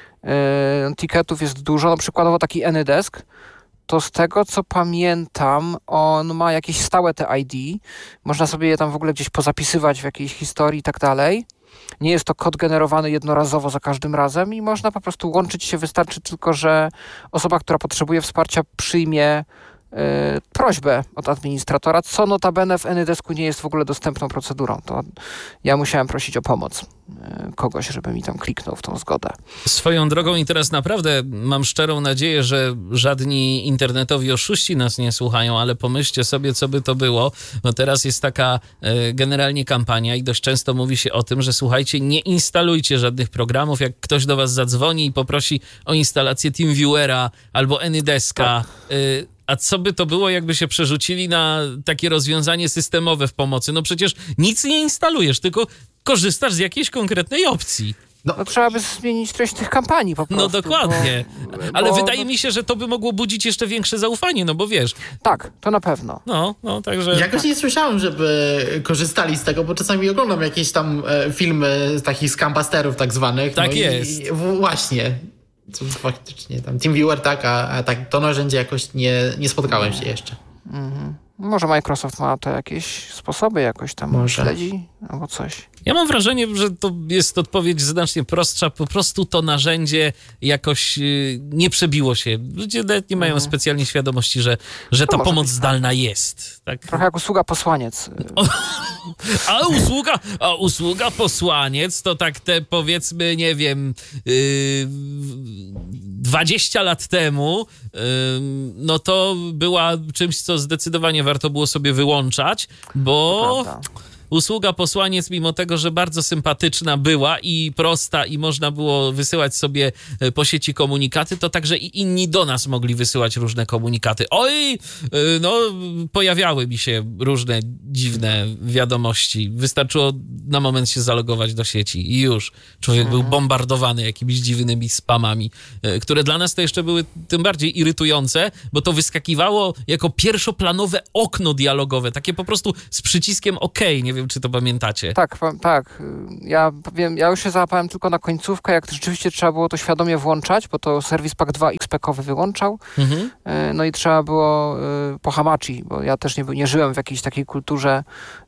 y, ticketów jest dużo. Na przykładowo taki AnyDesk, to z tego, co pamiętam, on ma jakieś stałe te I D. Można sobie je tam w ogóle gdzieś pozapisywać w jakiejś historii i tak dalej. Nie jest to kod generowany jednorazowo za każdym razem i można po prostu łączyć się. Wystarczy tylko, że osoba, która potrzebuje wsparcia, przyjmie y, prośbę od administratora, co notabene w AnyDesku nie jest w ogóle dostępną procedurą. To ja musiałem prosić o pomoc y, kogoś, żeby mi tam kliknął w tą zgodę. Swoją drogą i teraz naprawdę mam szczerą nadzieję, że żadni internetowi oszuści nas nie słuchają, ale pomyślcie sobie, co by to było, bo teraz jest taka e, generalnie kampania i dość często mówi się o tym, że słuchajcie, nie instalujcie żadnych programów, jak ktoś do was zadzwoni i poprosi o instalację TeamViewera albo AnyDeska, tak. y, A co by to było, jakby się przerzucili na takie rozwiązanie systemowe w pomocy? No przecież nic nie instalujesz, tylko korzystasz z jakiejś konkretnej opcji. No, no trzeba by zmienić treść tych kampanii po prostu. No dokładnie. Bo, Ale bo, wydaje no, mi się, że to by mogło budzić jeszcze większe zaufanie, no bo wiesz. Tak, to na pewno. No, no także... Jakoś nie słyszałem, żeby korzystali z tego, bo czasami oglądam jakieś tam e, filmy z takich scambusterów tak zwanych. Tak no jest. I, i właśnie. Co faktycznie tam TeamViewer tak, a, a tak to narzędzie jakoś nie, nie spotkałem się jeszcze. Mhm. Może Microsoft ma to jakieś sposoby, jakoś tam Może. śledzi albo coś. Ja mam wrażenie, że to jest odpowiedź znacznie prostsza. Po prostu to narzędzie jakoś yy, nie przebiło się. Ludzie nawet nie mają Mhm. specjalnie świadomości, że, że ta może pomoc być tak. zdalna jest. Tak? Trochę jak usługa posłaniec. O, a usługa, a usługa posłaniec to tak te powiedzmy, nie wiem, yy, dwadzieścia lat temu, yy, no to była czymś, co zdecydowanie warto było sobie wyłączać, bo... usługa posłaniec, mimo tego, że bardzo sympatyczna była i prosta i można było wysyłać sobie po sieci komunikaty, to także i inni do nas mogli wysyłać różne komunikaty. Oj, no pojawiały mi się różne dziwne wiadomości. Wystarczyło na moment się zalogować do sieci i już człowiek był bombardowany jakimiś dziwnymi spamami, które dla nas to jeszcze były tym bardziej irytujące, bo to wyskakiwało jako pierwszoplanowe okno dialogowe, takie po prostu z przyciskiem OK. Nie wiem, czy to pamiętacie. Tak, tak. Ja wiem, ja już się załapałem tylko na końcówkę, jak rzeczywiście trzeba było to świadomie włączać, bo to serwis Pack dwa X P kowy wyłączał. Mhm. No i trzeba było po Hamachi, bo ja też nie, nie żyłem w jakiejś takiej kulturze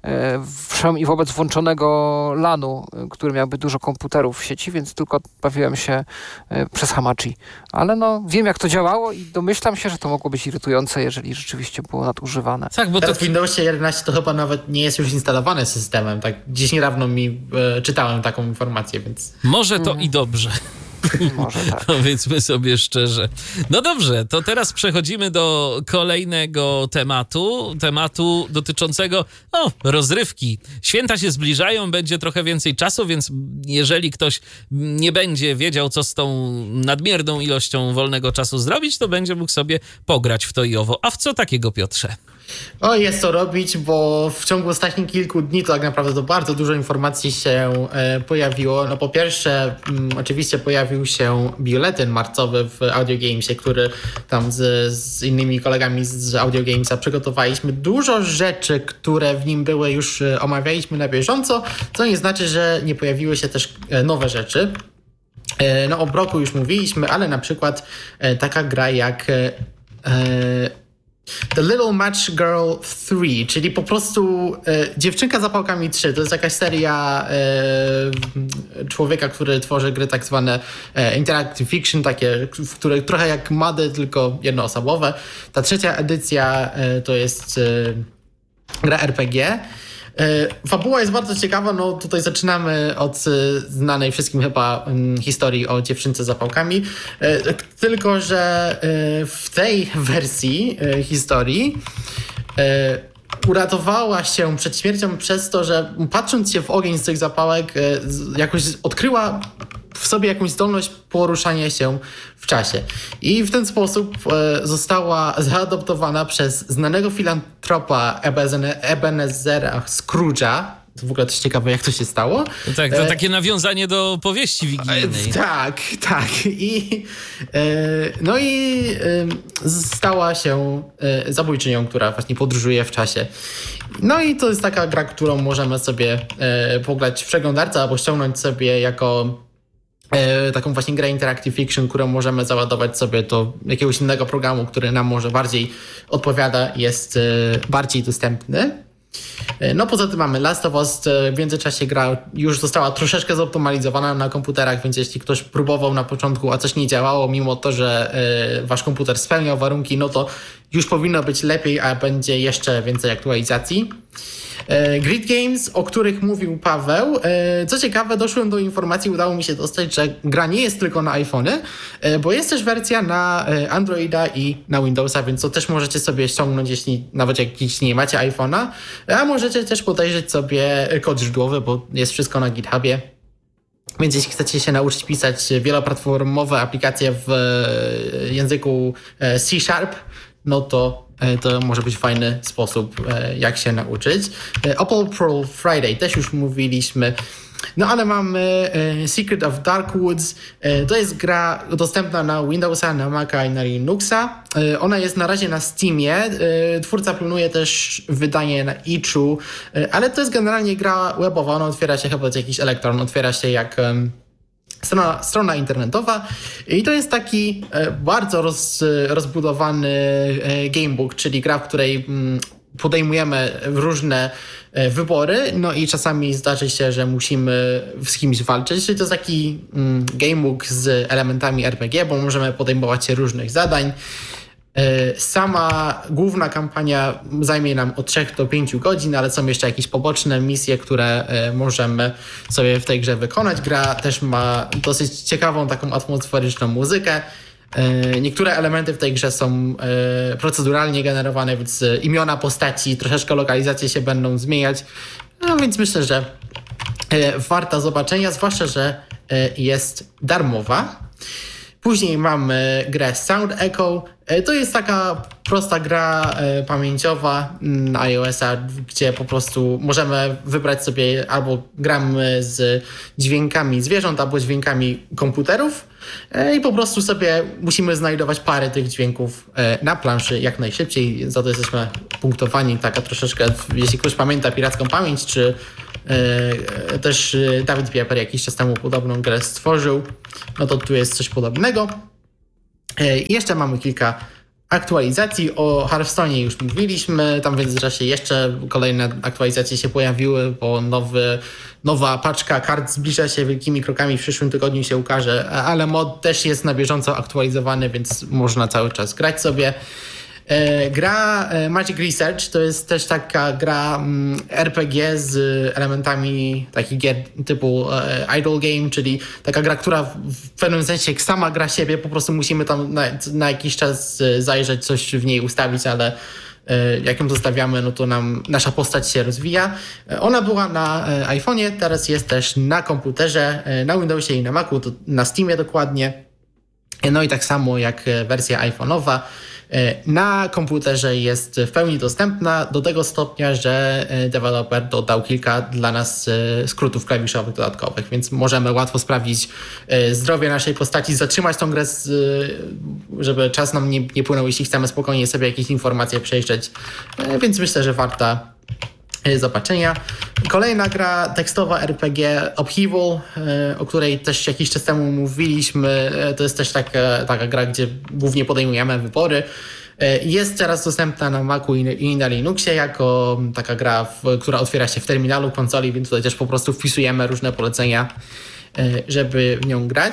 wszem i wobec włączonego lanu, który miałby dużo komputerów w sieci, więc tylko bawiłem się przez Hamachi. Ale no, wiem jak to działało i domyślam się, że to mogło być irytujące, jeżeli rzeczywiście było nadużywane. Tak, bo teraz to... w Windowsie jedenaście to chyba nawet nie jest już instalowane systemem. Tak gdzieś niedawno mi e, czytałem taką informację, więc... Może to mhm. i dobrze. Może tak. Powiedzmy sobie szczerze. No dobrze, to teraz przechodzimy do kolejnego tematu, tematu dotyczącego o, rozrywki. Święta się zbliżają, będzie trochę więcej czasu, więc jeżeli ktoś nie będzie wiedział, co z tą nadmierną ilością wolnego czasu zrobić, to będzie mógł sobie pograć w to i owo. A w co takiego, Piotrze? O, jest co robić, bo w ciągu ostatnich kilku dni to tak naprawdę to bardzo dużo informacji się e, pojawiło. No po pierwsze, m, oczywiście pojawił się biuletyn marcowy w Audio Gamesie, który tam z, z innymi kolegami z Audio Gamesa przygotowaliśmy. Dużo rzeczy, które w nim były, już e, omawialiśmy na bieżąco, co nie znaczy, że nie pojawiły się też e, nowe rzeczy. E, no o Broku już mówiliśmy, ale na przykład e, taka gra jak... E, e, The Little Match Girl trzy, czyli po prostu e, Dziewczynka z zapałkami trzy. To jest jakaś seria e, człowieka, który tworzy gry tak zwane e, interactive fiction, takie, w których trochę jak Mady, tylko jednoosobowe. Ta trzecia edycja e, to jest e, gra R P G. Fabuła jest bardzo ciekawa, no tutaj zaczynamy od znanej wszystkim chyba historii o dziewczynce z zapałkami, tylko że w tej wersji historii uratowała się przed śmiercią przez to, że patrząc się w ogień z tych zapałek jakoś odkryła w sobie jakąś zdolność poruszania się w czasie. I w ten sposób e, została zaadoptowana przez znanego filantropa Ebenezera Scrooge'a. To w ogóle też ciekawe, jak to się stało. No tak, to e, takie nawiązanie do powieści wigilijnej. E, tak, tak. I, e, no i e, stała się e, zabójczynią, która właśnie podróżuje w czasie. No i to jest taka gra, którą możemy sobie e, pograć w przeglądarce albo ściągnąć sobie jako E, taką właśnie grę Interactive Fiction, którą możemy załadować sobie do jakiegoś innego programu, który nam może bardziej odpowiada, jest e, bardziej dostępny. E, no poza tym mamy Last of Us. E, w międzyczasie gra już została troszeczkę zoptymalizowana na komputerach, więc jeśli ktoś próbował na początku, a coś nie działało, mimo to, że e, wasz komputer spełniał warunki, no to już powinno być lepiej, a będzie jeszcze więcej aktualizacji. Grid Games, o których mówił Paweł. Co ciekawe, doszłem do informacji, udało mi się dostać, że gra nie jest tylko na iPhony, bo jest też wersja na Androida i na Windowsa, więc to też możecie sobie ściągnąć, jeśli nawet jak nie macie iPhone'a, a możecie też podejrzeć sobie kod źródłowy, bo jest wszystko na GitHubie. Więc jeśli chcecie się nauczyć pisać wieloplatformowe aplikacje w języku C Sharp, no to to może być fajny sposób, jak się nauczyć. Apple Pearl Friday też już mówiliśmy. No ale mamy Secret of Dark Woods. To jest gra dostępna na Windowsa, na Maca i na Linuxa. Ona jest na razie na Steamie. Twórca planuje też wydanie na Itchu, ale to jest generalnie gra webowa. Ona otwiera się chyba z jakiś elektron. Otwiera się jak... Strona, strona internetowa i to jest taki e, bardzo roz, rozbudowany e, gamebook, czyli gra, w której m, podejmujemy różne e, wybory, no i czasami zdarzy się, że musimy z kimś walczyć, czyli to jest taki m, gamebook z elementami R P G, bo możemy podejmować się różnych zadań. Sama główna kampania zajmie nam od trzech do pięciu godzin, ale są jeszcze jakieś poboczne misje, które możemy sobie w tej grze wykonać. Gra też ma dosyć ciekawą, taką atmosferyczną muzykę. Niektóre elementy w tej grze są proceduralnie generowane, więc imiona postaci, troszeczkę lokalizacje się będą zmieniać. No więc myślę, że e, warta zobaczenia, zwłaszcza, że e, jest darmowa. Później mamy grę Sound Echo. To jest taka prosta gra e, pamięciowa na iOS-a, gdzie po prostu możemy wybrać sobie albo gramy z dźwiękami zwierząt, albo dźwiękami komputerów e, i po prostu sobie musimy znajdować pary tych dźwięków e, na planszy jak najszybciej. Za to jesteśmy punktowani, taka troszeczkę, jeśli ktoś pamięta Piracką Pamięć, czy e, też Dawid Pieper jakiś czas temu podobną grę stworzył, no to tu jest coś podobnego. I jeszcze mamy kilka aktualizacji. O Hearthstone'ie już mówiliśmy, tam w międzyczasie jeszcze kolejne aktualizacje się pojawiły, bo nowy, nowa paczka kart zbliża się wielkimi krokami, w przyszłym tygodniu się ukaże, ale mod też jest na bieżąco aktualizowany, więc można cały czas grać sobie. Gra Magic Research to jest też taka gra R P G z elementami takich gier typu idle game, czyli taka gra, która w pewnym sensie sama gra siebie, po prostu musimy tam na, na jakiś czas zajrzeć, coś w niej ustawić, ale jak ją zostawiamy, no to nam nasza postać się rozwija. Ona była na iPhone'ie, teraz jest też na komputerze, na Windowsie i na Macu, to na Steamie dokładnie. No i tak samo jak wersja iPhone'owa, na komputerze jest w pełni dostępna do tego stopnia, że deweloper dodał kilka dla nas skrótów klawiszowych dodatkowych, więc możemy łatwo sprawdzić zdrowie naszej postaci, zatrzymać tą grę, żeby czas nam nie, nie płynął, jeśli chcemy spokojnie sobie jakieś informacje przejrzeć, więc myślę, że warta zobaczenia. Kolejna gra tekstowa R P G Upheaval, o której też jakiś czas temu mówiliśmy. To jest też taka, taka gra, gdzie głównie podejmujemy wybory. Jest teraz dostępna na Macu i na Linuxie jako taka gra, która otwiera się w terminalu konsoli, więc tutaj też po prostu wpisujemy różne polecenia, żeby w nią grać.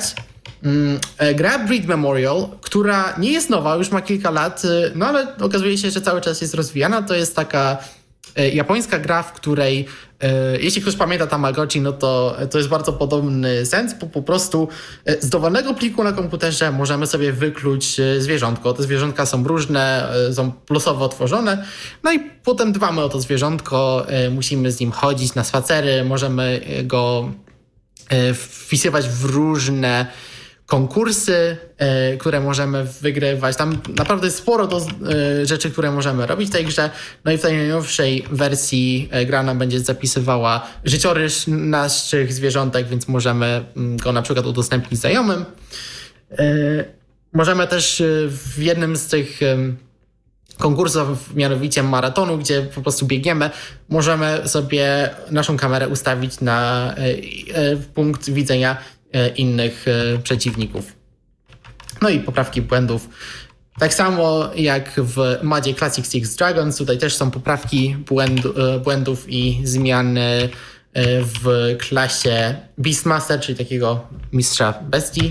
Gra Breed Memorial, która nie jest nowa, już ma kilka lat, no ale okazuje się, że cały czas jest rozwijana. To jest taka japońska gra, w której e, jeśli ktoś pamięta Tamagotchi, no to to jest bardzo podobny sens, bo po prostu z dowolnego pliku na komputerze możemy sobie wykluć zwierzątko. Te zwierzątka są różne, są losowo tworzone, no i potem dbamy o to zwierzątko, e, musimy z nim chodzić na spacery, możemy go e, wpisywać w różne konkursy, e, które możemy wygrywać. Tam naprawdę jest sporo do, e, rzeczy, które możemy robić w tej grze. No i w tej najnowszej wersji e, gra nam będzie zapisywała życiorys naszych zwierzątek, więc możemy go na przykład udostępnić znajomym. E, możemy też w jednym z tych e, konkursów, mianowicie maratonu, gdzie po prostu biegniemy, możemy sobie naszą kamerę ustawić na e, e, punkt widzenia innych przeciwników. No i poprawki błędów. Tak samo jak w Madzie Classic Six Dragons, tutaj też są poprawki błędu, błędów i zmiany w klasie Beastmaster, czyli takiego mistrza bestii.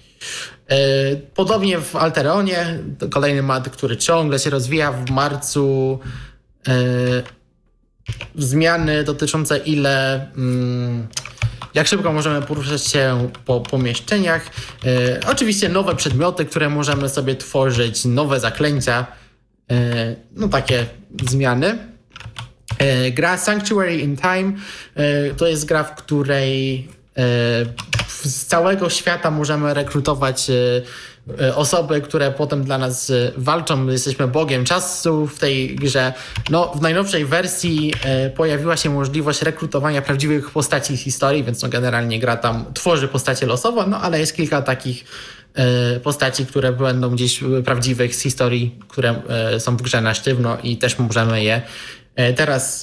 Podobnie w Alteronie, kolejny mod, który ciągle się rozwija. W marcu zmiany dotyczące ile jak szybko możemy poruszać się po pomieszczeniach. E, oczywiście nowe przedmioty, które możemy sobie tworzyć, nowe zaklęcia, e, no takie zmiany. E, gra Sanctuary in Time e, to jest gra, w której e, z całego świata możemy rekrutować e, osoby, które potem dla nas walczą. Jesteśmy bogiem czasu w tej grze. No, w najnowszej wersji e, pojawiła się możliwość rekrutowania prawdziwych postaci z historii, więc no, generalnie gra tam tworzy postacie losowo, no ale jest kilka takich e, postaci, które będą gdzieś prawdziwych z historii, które e, są w grze na sztywno i też możemy je e, teraz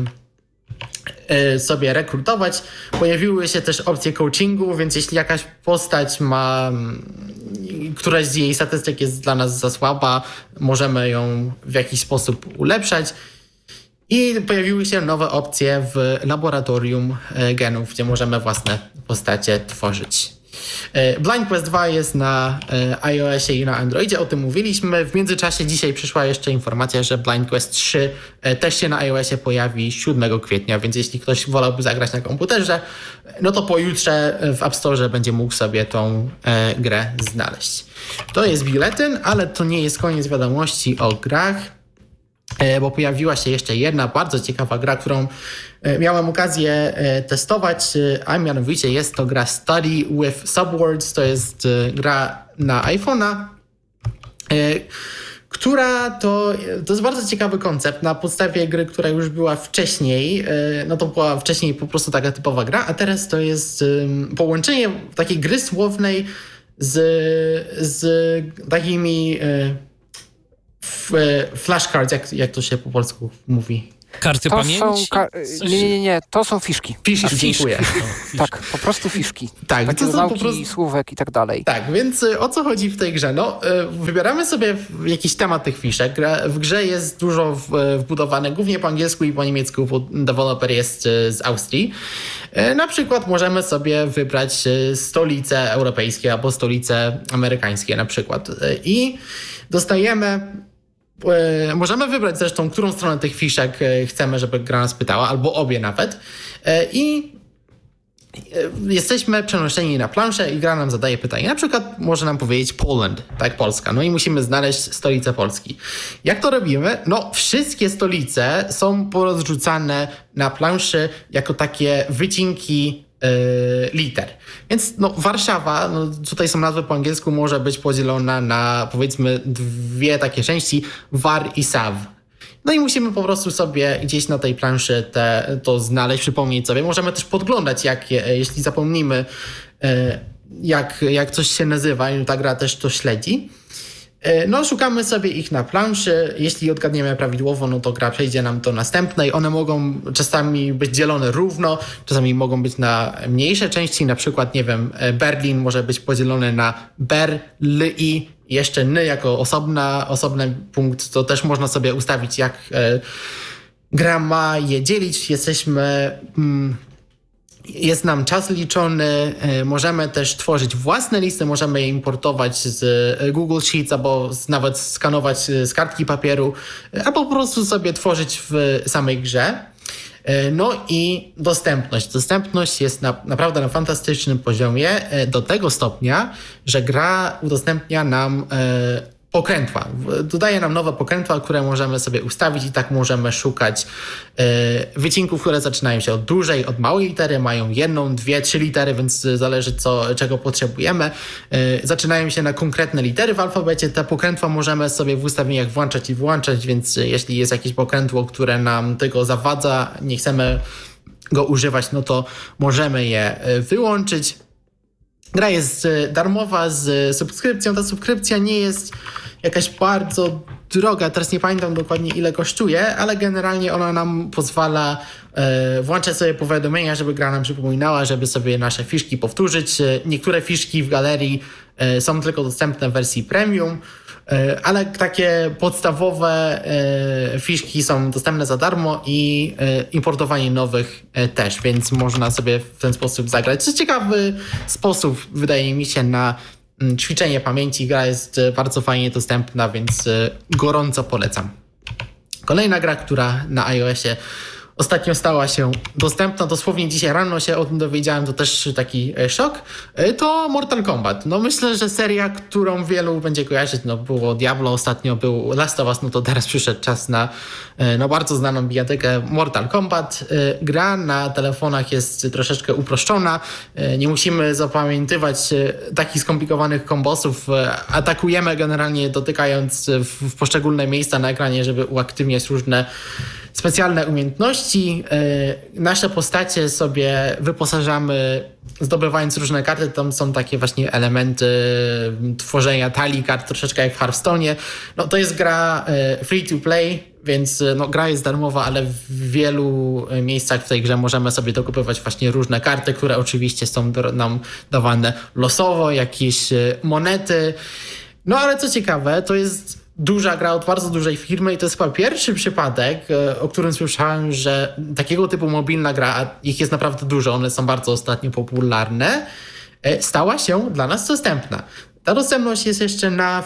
e, sobie rekrutować. Pojawiły się też opcje coachingu, więc jeśli jakaś postać ma, któraś z jej statystyk jest dla nas za słaba, możemy ją w jakiś sposób ulepszać. I pojawiły się nowe opcje w laboratorium genów, gdzie możemy własne postacie tworzyć. Blind Quest dwa jest na iOSie i na Androidzie, o tym mówiliśmy. W międzyczasie dzisiaj przyszła jeszcze informacja, że Blind Quest trzy też się na iOSie pojawi siódmego kwietnia, więc jeśli ktoś wolałby zagrać na komputerze, no to pojutrze w App Store będzie mógł sobie tą grę znaleźć. To jest biuletyn, ale to nie jest koniec wiadomości o grach. bo pojawiła się jeszcze jedna bardzo ciekawa gra, którą miałem okazję testować, a mianowicie jest to gra Study with Subwords. To jest gra na iPhone'a, która to, to jest bardzo ciekawy koncept. Na podstawie gry, która już była wcześniej, no to była wcześniej po prostu taka typowa gra, a teraz to jest połączenie takiej gry słownej z, z takimi flashcards, jak, jak to się po polsku mówi. Karty to pamięci? Są ka- nie, nie, nie, to są fiszki. Fiszki, dziękuję. Fiszki. Tak, po prostu fiszki. Tak, takie to są nauki, po prostu... słówek i tak dalej. Tak, więc o co chodzi w tej grze? No, wybieramy sobie jakiś temat tych fiszek. W grze jest dużo wbudowane, głównie po angielsku i po niemiecku, bo deweloper jest z Austrii. Na przykład możemy sobie wybrać stolice europejskie albo stolice amerykańskie na przykład. I dostajemy... Możemy wybrać zresztą, którą stronę tych fiszek chcemy, żeby gra nas pytała, albo obie nawet. I jesteśmy przenoszeni na planszę i gra nam zadaje pytanie. Na przykład może nam powiedzieć Poland, tak, Polska. No i musimy znaleźć stolicę Polski. Jak to robimy? No, wszystkie stolice są porozrzucane na planszy jako takie wycinki yy, liter. Więc no, Warszawa, no, tutaj są nazwy po angielsku, może być podzielona na, powiedzmy, dwie takie części, War i Saw. No i musimy po prostu sobie gdzieś na tej planszy te, to znaleźć, przypomnieć sobie. Możemy też podglądać, jak, jeśli zapomnimy, jak, jak coś się nazywa, i ta gra też to śledzi. No, szukamy sobie ich na planszy. Jeśli odgadniemy prawidłowo, no to gra przejdzie nam do następnej. One mogą czasami być dzielone równo, czasami mogą być na mniejsze części. Na przykład, nie wiem, Berlin może być podzielony na Ber, L, I, jeszcze N jako osobna, osobny punkt. To też można sobie ustawić, jak e, gra ma je dzielić. Jesteśmy... Mm, Jest nam czas liczony, możemy też tworzyć własne listy, możemy je importować z Google Sheets albo nawet skanować z kartki papieru, albo po prostu sobie tworzyć w samej grze. No i dostępność. Dostępność jest na, naprawdę na fantastycznym poziomie, do tego stopnia, że gra udostępnia nam pokrętła. Dodaje nam nowe pokrętła, które możemy sobie ustawić i tak możemy szukać e, wycinków, które zaczynają się od dużej, od małej litery, mają jedną, dwie, trzy litery, więc zależy co, czego potrzebujemy. E, zaczynają się na konkretne litery w alfabecie. Te pokrętła możemy sobie w ustawieniach włączać i wyłączać, więc jeśli jest jakieś pokrętło, które nam tego zawadza, nie chcemy go używać, no to możemy je wyłączyć. Gra jest darmowa z subskrypcją. Ta subskrypcja nie jest jakaś bardzo droga. Teraz nie pamiętam dokładnie, ile kosztuje, ale generalnie ona nam pozwala e, włączać sobie powiadomienia, żeby gra nam przypominała, żeby sobie nasze fiszki powtórzyć. Niektóre fiszki w galerii e, są tylko dostępne w wersji premium, e, ale takie podstawowe e, fiszki są dostępne za darmo i e, importowanie nowych e, też, więc można sobie w ten sposób zagrać. To jest ciekawy sposób, wydaje mi się, na ćwiczenie pamięci. Gra jest bardzo fajnie dostępna, więc gorąco polecam. Kolejna gra, która na iOSie ostatnio stała się dostępna, dosłownie dzisiaj rano się o tym dowiedziałem, to też taki szok, to Mortal Kombat. No myślę, że seria, którą wielu będzie kojarzyć, no było Diablo, ostatnio był Last of Us, no to teraz przyszedł czas na no, bardzo znaną bijatykę Mortal Kombat. Gra na telefonach jest troszeczkę uproszczona, nie musimy zapamiętywać takich skomplikowanych kombosów, atakujemy generalnie dotykając w poszczególne miejsca na ekranie, żeby uaktywniać różne specjalne umiejętności. Nasze postacie sobie wyposażamy, zdobywając różne karty. Tam są takie właśnie elementy tworzenia talii kart, troszeczkę jak w Hearthstone'ie. No, to jest gra free to play, więc no, gra jest darmowa, ale w wielu miejscach w tej grze możemy sobie dokupywać właśnie różne karty, które oczywiście są do, nam dawane losowo, jakieś monety. No ale co ciekawe, to jest duża gra od bardzo dużej firmy i to jest chyba pierwszy przypadek, o którym słyszałem, że takiego typu mobilna gra, a ich jest naprawdę dużo, one są bardzo ostatnio popularne, stała się dla nas dostępna. Ta dostępność jest jeszcze na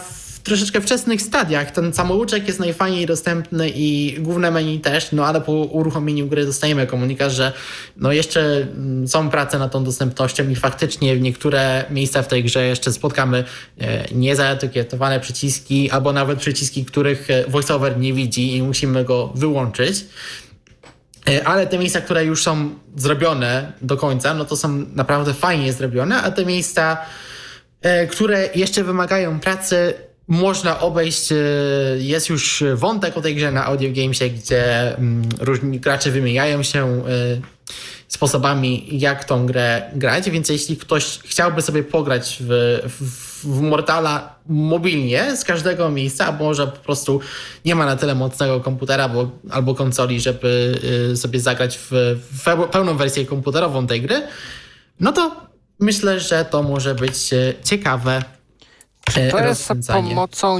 troszeczkę wczesnych stadiach. Ten samouczek jest najfajniej dostępny i główne menu też, no ale po uruchomieniu gry dostajemy komunikat, że no jeszcze są prace nad tą dostępnością i faktycznie w niektóre miejsca w tej grze jeszcze spotkamy niezaetykietowane przyciski albo nawet przyciski, których voiceover nie widzi i musimy go wyłączyć. Ale te miejsca, które już są zrobione do końca, no to są naprawdę fajnie zrobione, a te miejsca, które jeszcze wymagają pracy, można obejść. Jest już wątek o tej grze na Audio Gamesie, gdzie różni gracze wymieniają się sposobami, jak tą grę grać, więc jeśli ktoś chciałby sobie pograć w, w, w Mortala mobilnie z każdego miejsca, bo może po prostu nie ma na tyle mocnego komputera bo, albo konsoli, żeby sobie zagrać w, w pełną wersję komputerową tej gry, no to myślę, że to może być ciekawe Czy to jest za pomocą